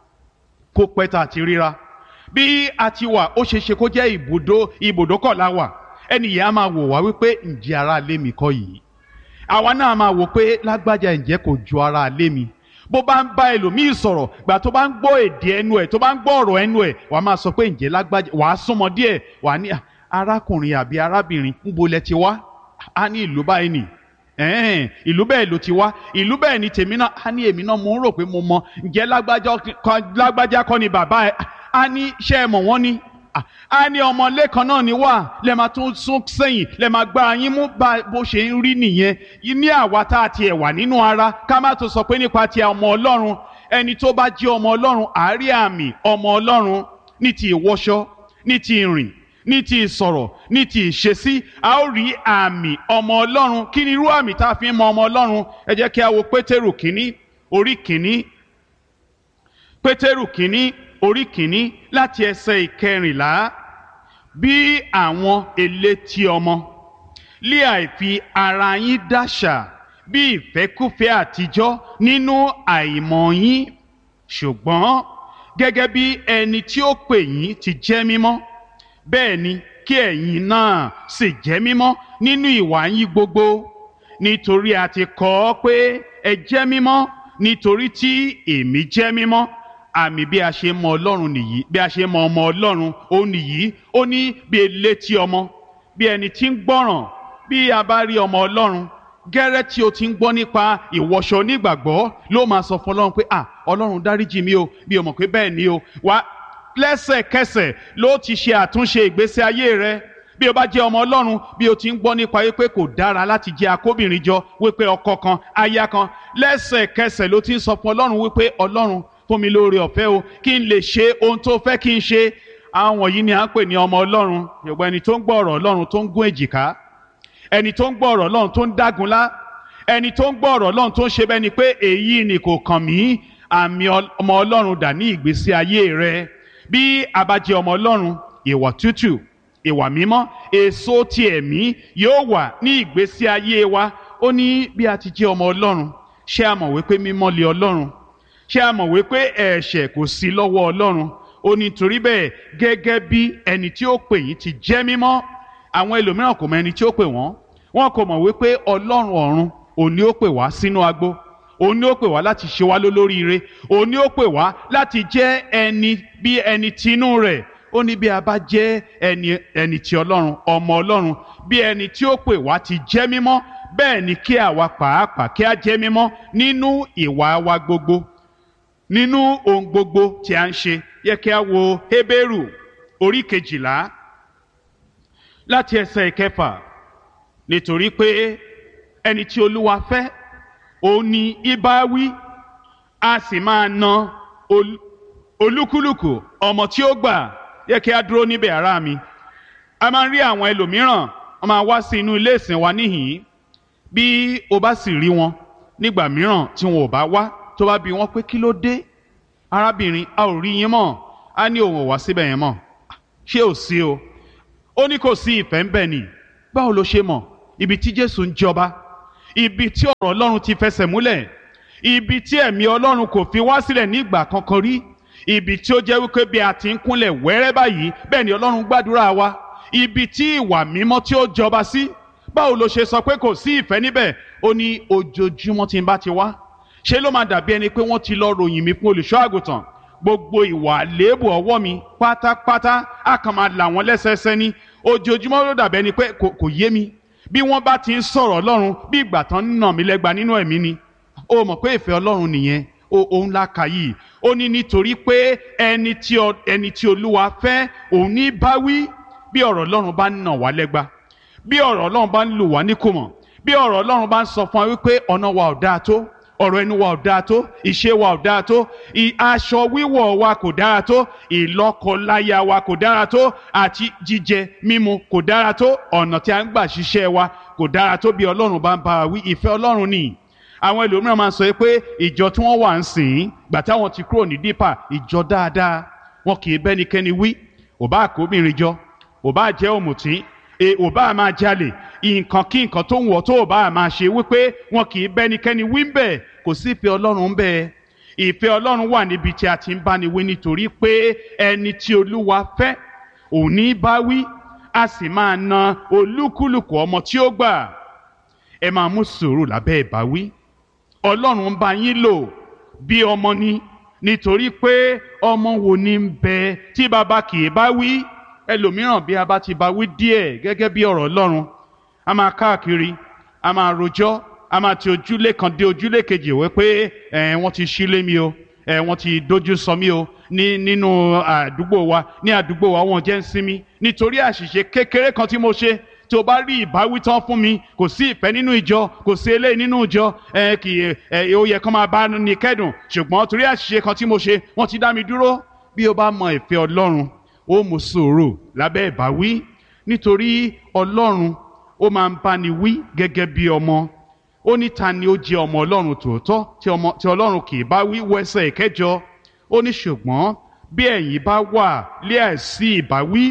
kó pẹ́ tá a ti ríra. Bí a ti wà, ó ṣeé ṣe kó jẹ́ ibùdó ibùdókọ̀ la wà, ẹni yẹn á máa wò wá wípé ǹjẹ́ ará ilé mi kọ́ yìí? Àwa náà máa wò pé lágbájá ǹjẹ́ kò ju ará ilé mi? Bó bá ń bá ẹlòmíì sọ̀rọ̀, gbà tó bá ń gbọ́ èdè ẹnu ẹ̀, tó bá ń gbọ́ ọ̀rọ̀ ẹnu ẹ̀, wàá máa sọ pé ǹjẹ́ lágbájá, wàá súnmọ́ díẹ̀, wàá ní arákùnrin àbí arábìnrin níbo lẹ ti wá? A ní ìlú báyìí nì, ẹ̀ẹ́n ìlú bẹ́ẹ̀ ló ti wá, ìlú bẹ́ẹ̀ ni tèmi náà. A ní èmi náà mo ń rò pé mo mọ, ǹjẹ́ lágbájá kọ́ ni bàbá ẹ̀? A ní ṣé ẹ mọ̀ wọ́n ni? A ní ọmọlé kan náà ni wà, lẹ máa tún sún sẹ́yìn, lẹ máa gbá yín mú bó ṣe ń rí nìyẹn. Ní àwa tá a tiẹ̀ wà nínú ara, ká má tó sọ pé nípa ti ọmọ Ọlọ́run. Ẹni tó bá jẹ́ ọmọ Ọlọ́run àárí àmì ọmọ Ọlọ́run ní ti ìwọṣọ, ní ti ìrìn, ní ti ìsọ̀rọ̀, ní ti ìṣesí, a ó rí àmì ọmọ Ọlọ́run. Kí ni irú àmì tá a fi ń mọ ọmọ Ọlọ́run? Ẹ jẹ́ kí a wo Pétérù kínní orí kínní, Pétérù kínní orí kínní láti ẹsẹ̀ ìkẹrìnlá. Bí àwọn elétí ọmọ lé àìfi ara yín dáṣà bí ìfẹ́kúfẹ̀ẹ́ àtijọ́ nínú àìmọ̀ yín, ṣùgbọ́n gẹ́gẹ́ bí ẹni tí ó pè yín ti jẹ́ mímọ́, bẹ́ẹ̀ ni kí ẹ̀yin náà sì jẹ́ mímọ́ nínú ìwà yín gbogbo. Nítorí a ti kọ ọ́ pé ẹ jẹ́ mímọ́ nítorí tí èmi jẹ́ mímọ́. Àmì bí a ṣe mọ Ọlọ́run nìyí, bí a ṣe mọ ọmọ Ọlọ́run ó nìyí. Ó ní bí elétí ọmọ, bí ẹni tí ń gbọ́ràn. Bí a bá rí ọmọ Ọlọ́run, gẹ́rẹ́ tí o ti ń gbọ́ nípa ìwọṣọ onígbàgbọ́ ló máa sọ fún Ọlọ́run pé à Ọlọ́run dáríjì mi o, bí o mọ̀ pé bẹ́ẹ̀ ni o. Wá lẹ́sẹ̀kẹsẹ̀ ló ti ṣe àtúnṣe ìgbésí ayé rẹ. Bí o bá jẹ́ ọmọ Ọlọ́run, bí o ti ń gbọ́ nípa wípé kò dára láti jẹ́ akóbìnrin jọ, wípé ọkọ kan aya kan, lẹ́sẹ̀kẹsẹ̀ ló ti ń sọ fún Ọlọ́run wípé Ọlọ́run fún mi lóore ọ̀fẹ́ o, kí n lè ṣe ohun tó fẹ́ kí n ṣe. Àwọn yìí ni à ń pè ní ọmọ Ọlọ́run. Yorùbá ẹni tó ń gbọ́ ọ̀rọ̀ Ọlọ́run tó ń gún èjìká, ẹni tó ń gbọ́ ọ̀rọ̀ Ọlọ́run tó ń dágunlá, ẹni tó ń gbọ́ ọ̀rọ̀ Ọlọ́run tó ń ṣe bẹ́ẹ̀ ni pé èyí ni kò kàn mí. Àmì ọmọ Ọlọ́run dà ní ìgbésí ayé rẹ. Bí a bá jẹ́ ọmọ Ọlọ́run, ìwà tútù, ìwà mímọ́, èso ti ẹ̀mí yóò wà ní ìgbésí ayé wa. Ó ní bí a ti jẹ́ ọmọ Ọlọ́run, ṣé a mọ̀ wípé mímọ́ lé Ọlọ́run? Ṣé a mọ̀ wípé ẹ̀ṣẹ̀ kò sí lọ́wọ́ Ọlọ́run? Ó ní torí bẹ́ẹ̀ gẹ́gẹ́ bí ẹni tí ó pè yín ti jẹ́ mímọ́. Àwọn ẹlòmíràn kò mọ ẹni tí ó pè wọ́n. Wọ́n kò mọ̀ wípé Ọlọ́run ọ̀run òun ni ó pè wá sínú agbo. Òun ni ó pè wá láti ṣe wá lólóríire. Òun ni ó pè wá láti jẹ́ ẹni bí ẹni tinú rẹ̀. Ó ní bí a bá jẹ́ ẹni ẹni ti Ọlọ́run, ọmọ Ọlọ́run, bí ẹni tí ó pè wá ti jẹ́ mímọ́, bẹ́ẹ̀ ni kí àwa pàápàá kí a jẹ́ mímọ́ nínú ìwà wa gbogbo, nínú ohun gbogbo tí a ń ṣe. Yẹ kí a wo Hébérù orí kejìlá láti ẹsẹ̀ ìkẹfà. Nítorí pé ẹni tí Olúwa fẹ́ òun ni ìbá wí, a sì máa na olúkúlùkù ọmọ tí ó gbà. Yẹ kí a dúró níbẹ̀ ará mi. A máa ń rí àwọn ẹlòmíràn, wọ́n máa wá sí inú ilé ìsìn wa níhìn-ín. Bí o bá sì rí wọn nígbà mìíràn tí wọn ò bá wá, tó bá bi wọ́n pé kí ló dé, arábìnrin a ò rí yín mọ́, a ní òun ò wá síbẹ̀ yẹn mọ́. Ṣé ò sí o? Ó ní kò sí ìfẹ́ ń bẹ ni. Báwo ló ṣe mọ̀? Ibi tí Jésù ń jọba, ibi tí ọ̀rọ̀ Ọlọ́run ti fẹsẹ̀ múlẹ̀, ibi tí ẹ̀mí Ọlọ́run kò fi wá sílẹ̀ ní ìgbà kankan rí, ibi tí ó jẹ́ wípé bí a ti ń kúnlẹ̀ wẹ́rẹ́ báyìí bẹ́ẹ̀ ni Ọlọ́run gbàdúrà wa, ibi tí ìwà mímọ́ tí ó jọba sí. Báwo ló ṣe sọ pé kò sí ìfẹ́ níbẹ̀? Ó ní ojoojúmọ́ tí n bá ti wá, ṣé ló máa dàbí ẹni pé wọ́n ti lọ ròyìn mi fún olùṣọ́ àgùntàn? Gbogbo ìwà àléébù ọwọ́ mi pátápátá á kàn máa là wọ́n lẹ́sẹẹsẹ ní. Ojoojúmọ́ ló dàbí ẹni pé kò yé mi. Bí wọ́n bá ti ń sọ̀rọ̀ Ọlọ́run bí ìgbà tán ń nà mí lẹ́gba nínú ẹ̀mí ni. Ó mọ̀ pé ìfẹ́ Ọlọ́run nìyẹn. Òun la kà yìí. Ó ní nítorí pé ẹni tí ẹni tí Olúwa fẹ́ òun ní bá wí. Bí ọ̀rọ̀ Ọlọ́run bá ń nà wá lẹ́gba, bí ọ̀rọ̀ Ọlọ́run bá ń lù wá níkùmọ̀, bí ọ̀rọ̀ Ọlọ́run bá ń sọ fún wa wípé ọ̀nà wa ò dáa tó, ọ̀rọ̀ ẹnu wa ò dáa tó, ìṣe wa ò dáa tó, aṣọ wíwọ̀ wa kò dára tó, ìlọ́kọláya wa kò dára tó, àti jíjẹ mímu kò dára tó, ọ̀nà tí a ń gbà ṣiṣẹ́ wa kò dára tó. Bí Ọlọ́run bá ń bá wa wí, ìfẹ́ Ọlọ́run ni. Àwọn ẹlòmíràn máa ń sọ pé ìjọ tí wọ́n wà ń sìn gbà táwọn ti kúrò ní dípà, ìjọ dáadáa, wọn kì í bẹ́nikẹ́ni wí. Ò bá àkóbìnrin jọ, ò bá jẹ́ òmùtí, ò bá máa jalè, nǹkan kí nǹkan tó ń wọ̀ tó ò bá máa ṣe, wípé wọn kì í bẹ́nikẹ́ni wí ń bẹ̀. Kò sí ìfẹ́ Ọlọ́run ń bẹ̀. Ìfẹ́ Ọlọ́run wà níbi tí a ti ń báni wí, nítorí pé ẹni tí Olúwa fẹ́ òun ní bá wí, a sì máa na olúkúlùkù ọmọ tí ó gbà. Ẹ máa mú sùúrù lábẹ́ ìbáwí. Ọlọ́run ń bá yín lò bí ọmọ ni, nítorí pé ọmọ wo ni ń bẹ tí bàbá kì í bá wí? Ẹlòmíràn bí a bá ti bá wí díẹ̀ gẹ́gẹ́ bí ọ̀rọ̀ Ọlọ́run, a máa káàkiri, a máa rojọ́, a máa ti ojúlé kan dé ojúlé kejì wẹ́ pé ẹ̀ wọ́n ti ṣílé mi o, ẹ̀ wọ́n ti dojú sọ mí o ní nínú àdúgbò wa, ní àdúgbò wa wọ́n jẹ́ ń sinmi nítorí àṣìṣe kékeré kan tí mo ṣe. Tí o bá rí ìbáwí tán fún mi, kò sí ìfẹ́ nínú ìjọ, kò sí eléyìí nínú ìjọ, ẹ kì í ẹ ó yẹ kán máa bá ní kẹ́dùn, ṣùgbọ́n torí àṣìṣe kan tí mo ṣe wọ́n ti dá mi dúró. Bí o bá mọ ìfẹ́ Ọlọ́run, ó mú sùúrù lábẹ́ ìbáwí, nítorí Ọlọ́run ó máa ń bá ni wí gẹ́gẹ́ bí ọmọ. Ó ní ta ni ó jẹ́ ọmọ Ọlọ́run tòótọ́ tí Ọlọ́run kì í bá wí? Wo ẹsẹ̀ ìkẹjọ. Ó ní ṣùgbọ́n bí ẹ̀yin bá wà lé àìsí ìbáwí,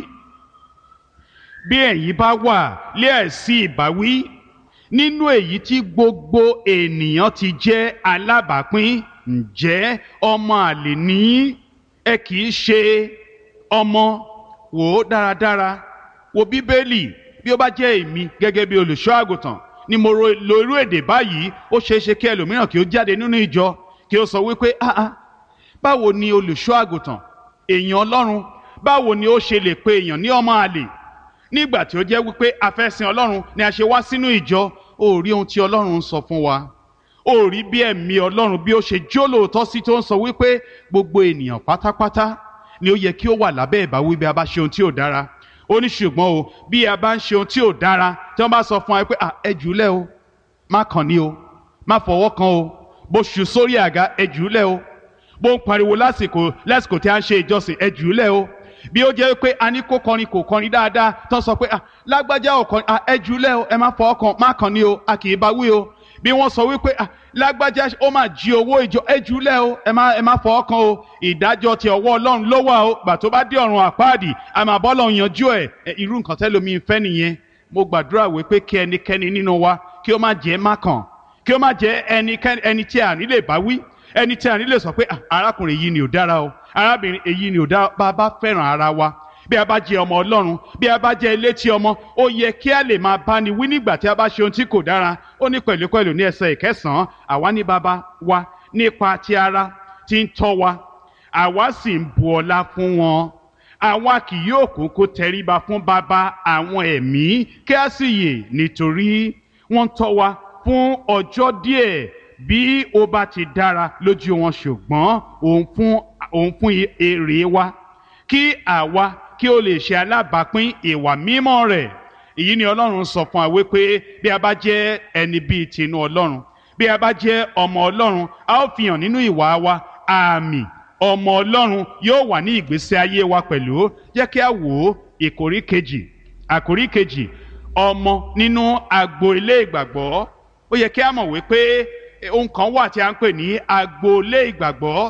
bí ẹ̀yin bá wà lé àìsí ìbáwí nínú èyí tí gbogbo ènìyàn ti jẹ́ alábàápín, ǹjẹ́ ọmọ àlè ni ẹ kì í ṣe ọmọ? Wò ó dáradára, wo Bíbélì. Bí ó bá jẹ́ èmi gẹ́gẹ́ bí olùṣọ́ àgùntàn ni mo lo irú èdè báyìí, ó ṣeé ṣe kí ẹlòmíràn kí ó jáde nínú ìjọ kí ó sọ wípé ah ah báwo ni olùṣọ́ àgùntàn, èèyàn Ọlọ́run, báwo ni ó ṣe lè pe èèyàn ní ọmọ àlè nígbà tí ó jẹ́ wípé afẹ́sìn Ọlọ́run ni a ṣe wá sínú ìjọ? Ó rí ohun tí Ọlọ́run ń sọ fún wa, ó rí bí ẹ̀mí Ọlọ́run bí ó ṣe jólóòtọ́ sí, tó ń sọ wípé gbogbo ènìyàn pátápátá ni ó yẹ kí ó wà lábẹ́ ìbáwí bí a bá ṣe ohun tí ò dára. Ó ní ṣùgbọ́n o, bí a bá ń ṣe ohun tí ò dára, tí wọ́n bá sọ fún wa pé ẹ jùúlẹ̀ o, má kàn ní o, má fọwọ́ kan o, bó ṣù sórí àga ẹ jùúlẹ̀ o, bó ń pariwo lásìkò lásìkò tí a ń ṣe ìjọsìn ẹ jùúlẹ̀ o. Bí ó jẹ́ pé a ní kó kọrin kò kọrin dáadáa, tó sọ pé lágbájá ò kọrin, ẹ jùúlẹ̀ o, ẹ má fọwọ́ kan, má kàn ní o, a kì í bá wí o. Bí wọ́n sọ wípé lágbájá ó máa jí owó ìjọ, ẹ jùúlẹ̀ o, ẹ má ẹ má fọwọ́ kan o. Ìdájọ́ ti ọwọ́ Ọlọ́run ló wà o, gbà tó bá dé ọ̀run àpáàdì a máa bọ́ Ọlọ́run yanjú ẹ̀. Irú nǹkan tẹ́lómi ń fẹ́ nìyẹn. Mo gbàdúrà wípé kí ẹnikẹ́ni nínú wa kí ó má jẹ́ má kàn, kí ó má jẹ́ ẹnikẹ́ni ẹni tí a ní lè bá wí, ẹni tí a ní lè sọ pé arákùnrin yìí ni ò dára o, arábìnrin èyí ni ò dára. Bá a bá fẹ́ràn ara wa, bí a bá jẹ́ ọmọ Ọlọ́run, bí a bá jẹ́ elétí ọmọ, ó yẹ kí a lè máa bá ni wí nígbà tí a bá ṣe ohun tí kò dára. Ó ní pẹ̀lúpẹ̀lú ní ẹsẹ̀ ìkẹsàn-án, àwa ní baba wa nípa ti ara tí ń tọ́ wa, àwa sì ń bu ọlá fún wọn. Àwa kì yóò kúkú tẹríba fún baba àwọn ẹ̀mí kí a sì yè, nítorí wọ́n tọ́ wa fún ọjọ́ díẹ̀ bí ó bá ti dára lójú wọn, ṣùgbọ́n òun fún òun fún èrè wa kí àwa kí ó lè ṣe alábàápín ìwà mímọ́ rẹ̀. Èyí ni Ọlọ́run sọ fún wa wípé bí a bá jẹ́ ẹni bíi tinú Ọlọ́run, bí a bá jẹ́ ọmọ Ọlọ́run, a ó fi hàn nínú ìwà wa. Àmì ọmọ Ọlọ́run yóò wà ní ìgbésí ayé wa pẹ̀lú. Jẹ́ kí a wò ó ìkórí kejì, àkórí kejì, ọmọ nínú agbo-ilé ìgbàgbọ́. Ó yẹ kí a mọ̀ wípé ohun kan wà tí a ń pè ní agbo-ilé ìgbàgbọ́.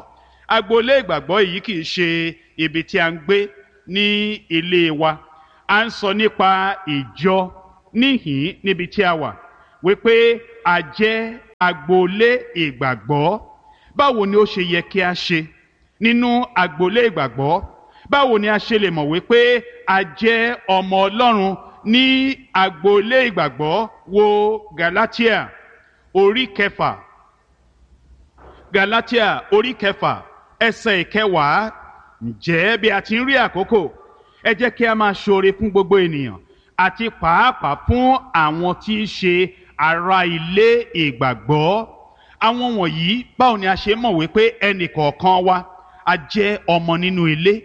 agboolé ìgbàgbọ́ yìí kì í ṣe ibi tí a ń gbé ní ilé wa. A ń sọ nípa ìjọ níhìn níbi tí a wà wípé a jẹ́ agboolé ìgbàgbọ́. Báwo ni ó ṣe yẹ kí a ṣe nínú agboolé ìgbàgbọ́? Báwo ni a ṣe lè mọ̀ wípé a jẹ́ ọmọ Ọlọ́run ní agboolé ìgbàgbọ́? Wo Galatia orí kẹfà, Galatia orí kẹfà ẹsẹ̀ ìkẹwàá. Ǹjẹ́ bí a ti ń rí àkókò, ẹ jẹ́ kí a máa ṣoore fún gbogbo ènìyàn àti pàápàá fún àwọn tí í ṣe ará ilé ìgbàgbọ́. Àwọn wọ̀nyí, báwo ni a ṣe mọ̀ wípé ẹnì kọ̀ọ̀kan wa a jẹ́ ọmọ nínú ilé,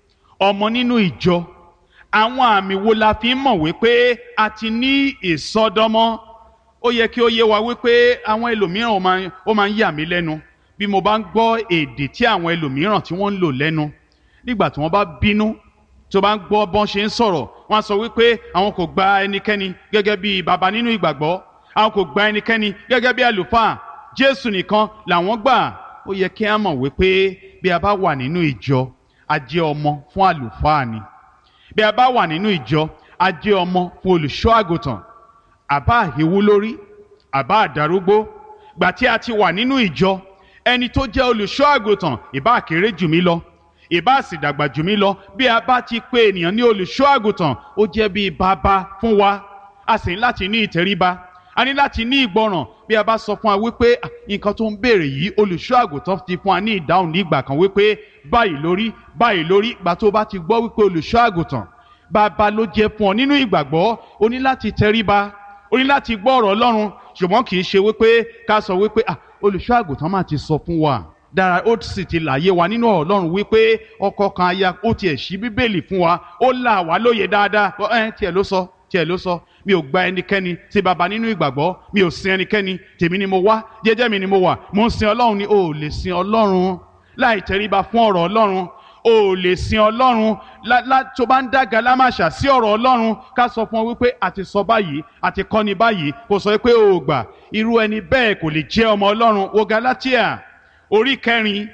ọmọ nínú ìjọ? Àwọn àmì wo la fi ń mọ̀ wípé a ti ní ìsọdọmọ? Ó yẹ kí ó yé wa wípé àwọn ẹlòmíràn ó máa ń yà mí lẹ́nu bí mo bá ń gbọ́ èdè tí àwọn ẹlòmíràn tí wọ́n ń lò lẹ́nu nígbà tí wọ́n bá bínú. Tó bá ń gbọ́ bọ́n ṣe ń sọ̀rọ̀, wọ́n á sọ wípé àwọn kò gba ẹnikẹ́ni gẹ́gẹ́ bí bàbá nínú ìgbàgbọ́, àwọn kò gba ẹnikẹ́ni gẹ́gẹ́ bí àlùfáà, Jésù nìkan làwọn gbà. Ó yẹ kí a mọ̀ wípé bí a bá wà nínú ìjọ, a jẹ́ ọmọ fún àlùfáà ni. Bí a bá wà nínú ìjọ, a jẹ́ ọmọ fún olùṣọ́ àgùntàn. Àbá àhíwú lórí, àbá àdarúgbó, gbà tí a ti wà nínú ìjọ, ẹni tó jẹ́ olùṣọ́ àgùntàn ìbá kéré jù mí lọ, ìbá sì dàgbà jù mí lọ, bí a bá ti pè ènìyàn ní olùṣọ́ àgùntàn, ó jẹ́ bí bàbá fún wa. A sì ní láti ní ìtẹríba, a ní láti ní ìgbọràn. Bí a bá sọ fún wa wípé nǹkan tó ń béèrè yìí, olùṣọ́ àgùntàn ti fún wa ní ìdáhùn ní ìgbà kan wípé báyìí lórí báyìí lórí. Ìgbà tó bá ti gbọ́ wípé olùṣọ́ àgùntàn bàbá ló jẹ́ fún ọ nínú ìgbàgbọ́, o ní láti tẹríba, o ní láti gbọ́ ọ̀rọ̀ Ọlọ́run. Ṣùgbọ́n kì í ṣe wípé ká sọ wípé ah olùṣọ́ àgùntàn máa ti sọ fún wa dára, ó sì ti láyé wa nínú ọ̀rọ̀ Ọlọ́run wípé ọkọ kan aya, ó tiẹ̀ ṣí Bíbélì fún wa, ó là wá lóye dáadáa. ẹ tiẹ̀ ló sọ tiẹ̀ ló sọ mi ò gba ẹnikẹ́ni tí baba nínú ìgbàgbọ́, mi ò sin ẹnikẹ́ni, tèmi ni mo wá, jẹ́jẹ́ mi ni mo wà, mo ń sin Ọlọ́run ni. O ò lè sin Ọlọ́run láì tẹríba fún ọ̀rọ̀ Ọlọ́run. O ò lè sin Ọlọ́run tó bá ń dá galámàṣà sí ọ̀rọ̀ Ọlọ́run. Ká sọ fún ọ wípé a ti sọ báyìí, a ti kọ́ni báyìí, kò sọ pé o ò gbà. Irú ẹni bẹ́ẹ̀ kò lè jẹ́ ọmọ Ọlọ́run. Wo Galatia orí kẹrin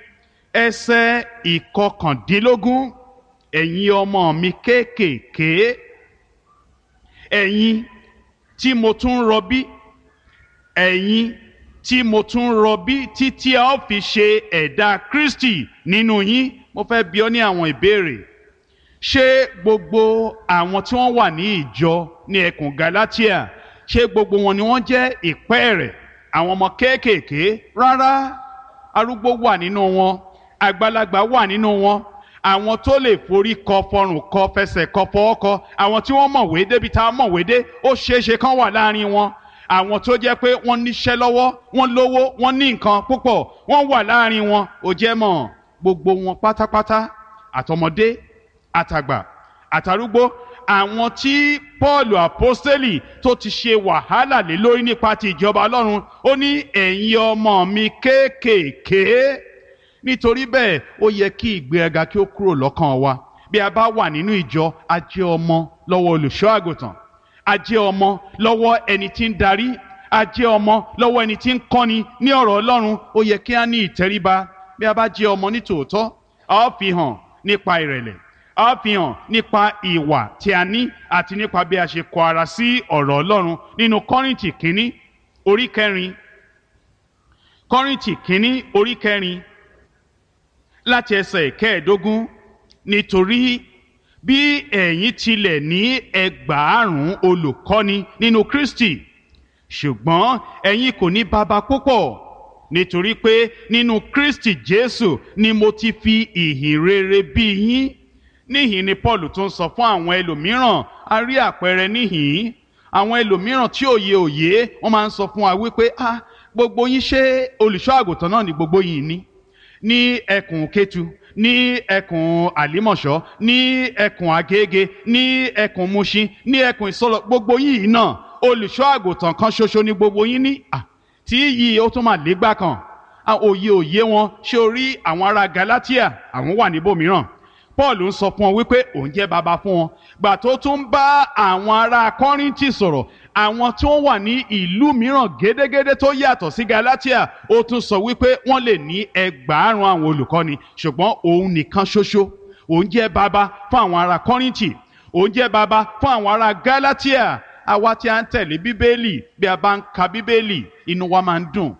ẹsẹ̀ ìkọkàndínlógún. Ẹ̀yin ọmọ mi kéékèèké, ẹ̀yin tí mo tún rọbí, ẹ̀yin tí mo tún rọbí títí a ó fi ṣe ẹ̀dá Kristi nínú yín. Mo fẹ́ bi ọ́ ní àwọn ìbéèrè. Ṣé gbogbo àwọn tí wọ́n wà ní ìjọ ní ẹkùn Galatia, ṣé gbogbo wọn ni wọ́n jẹ́ ìpẹ́ẹ̀rẹ̀, àwọn ọmọ kéékèèké? Rárá, arúgbó wà nínú wọn, àgbàlagbà wà nínú wọn, àwọn tó lè forí kọ, fọrùn kọ, fẹsẹ̀ kọ, fọwọ́ kọ, àwọn tí wọ́n mọ̀wé débi tá a mọ̀wé dé, ó ṣeéṣe kán wà láàrin wọn. Àwọn tó jẹ́ pé wọ́n níṣẹ́ lọ́wọ́, wọ́n lówó, wọ́n ní nǹkan púpọ̀, wọ́n wà láàrin wọn. Ó jẹ́ mọ̀ gbogbo wọn pátápátá, àtọmọdé, àtàgbà, àtàrúgbó, àwọn tí Pọ́ọ̀lù àpọ́stélì tó ti ṣe wàhálà lé lórí nípa ti ìjọba Ọlọ́run, ó ní ẹ̀yin ọmọ mi kéékèèké. Nítorí bẹ́ẹ̀, ó yẹ kí ìgbéraga kí ó kúrò lọ́kàn wa. Bí a bá wà nínú ìjọ, a jẹ́ ọmọ lọ́wọ́ olùṣọ́ àgùntàn, a jẹ́ ọmọ lọ́wọ́ ẹni tí ń darí, a jẹ́ ọmọ lọ́wọ́ ẹni tí ń kọ́ni ní ọ̀rọ̀ Ọlọ́run. Ó yẹ kí a ní ìtẹríba. Bí a bá jẹ́ ọmọ ní tòótọ́, a ó fi hàn nípa ìrẹ̀lẹ̀, a ó fi hàn nípa ìwà tí a ní àti nípa bí a ṣe kọ ara sí ọ̀rọ̀ Ọlọ́run. Nínú Kọ́ríńtì kínní orí kẹrin, Kọ́ríńtì kínní orí kẹrin láti ẹsẹ̀ kẹẹ̀ẹ́dógún. Nítorí bí ẹ̀yin tilẹ̀ ní ẹgbàárùn olùkọ́ni nínú Kristi, ṣùgbọ́n ẹ̀yin kò ní baba púpọ̀, nítorí pé nínú Kristi Jésù ni mo ti fi ìhìn rere bí yín. Níhìn ni Paul tún sọ fún àwọn ẹlòmíràn. A rí àpẹẹrẹ níhìn. Àwọn ẹlòmíràn tí òye òye wọ́n máa ń sọ fún wa wípé ah gbogbo yín ṣé olùṣọ́ àgùntàn náà ni gbogbo yín ní ní ẹkùn Kétu, ní ẹkùn Àlímọ̀ṣọ́, ní ẹkùn Agége, ní ẹkùn Mushin, ní ẹkùn Ìsọlọ, gbogbo yín náà olùṣọ́ àgùntàn kan ṣoṣo ni gbogbo yín ní. Ah tí yìí ó tún máa légbà kan. Òye òye wọn. Ṣé o rí àwọn ará Galatia, àwọn wà níbòmíràn, Paul ń sọ fún wọn wípé òun jẹ́ baba fún wọn. Gbà tó tún bá àwọn ará Kọ́ríńtì sọ̀rọ̀, àwọn tí wọ́n wà ní ìlú mìíràn gédégédé tó yàtọ̀ sí Galatia, ó tún sọ wípé wọ́n lè ní ẹgbàárùn àwọn olùkọ́ni, ṣùgbọ́n òun nìkan ṣoṣo òun jẹ́ baba fún àwọn ará Kọ́ríńtì, òun jẹ́ baba fún àwọn ará Galatia. Àwa tí a ń tẹ̀lé Bíbélì, bí a bá ń ka Bíbélì, inú wa máa ń dùn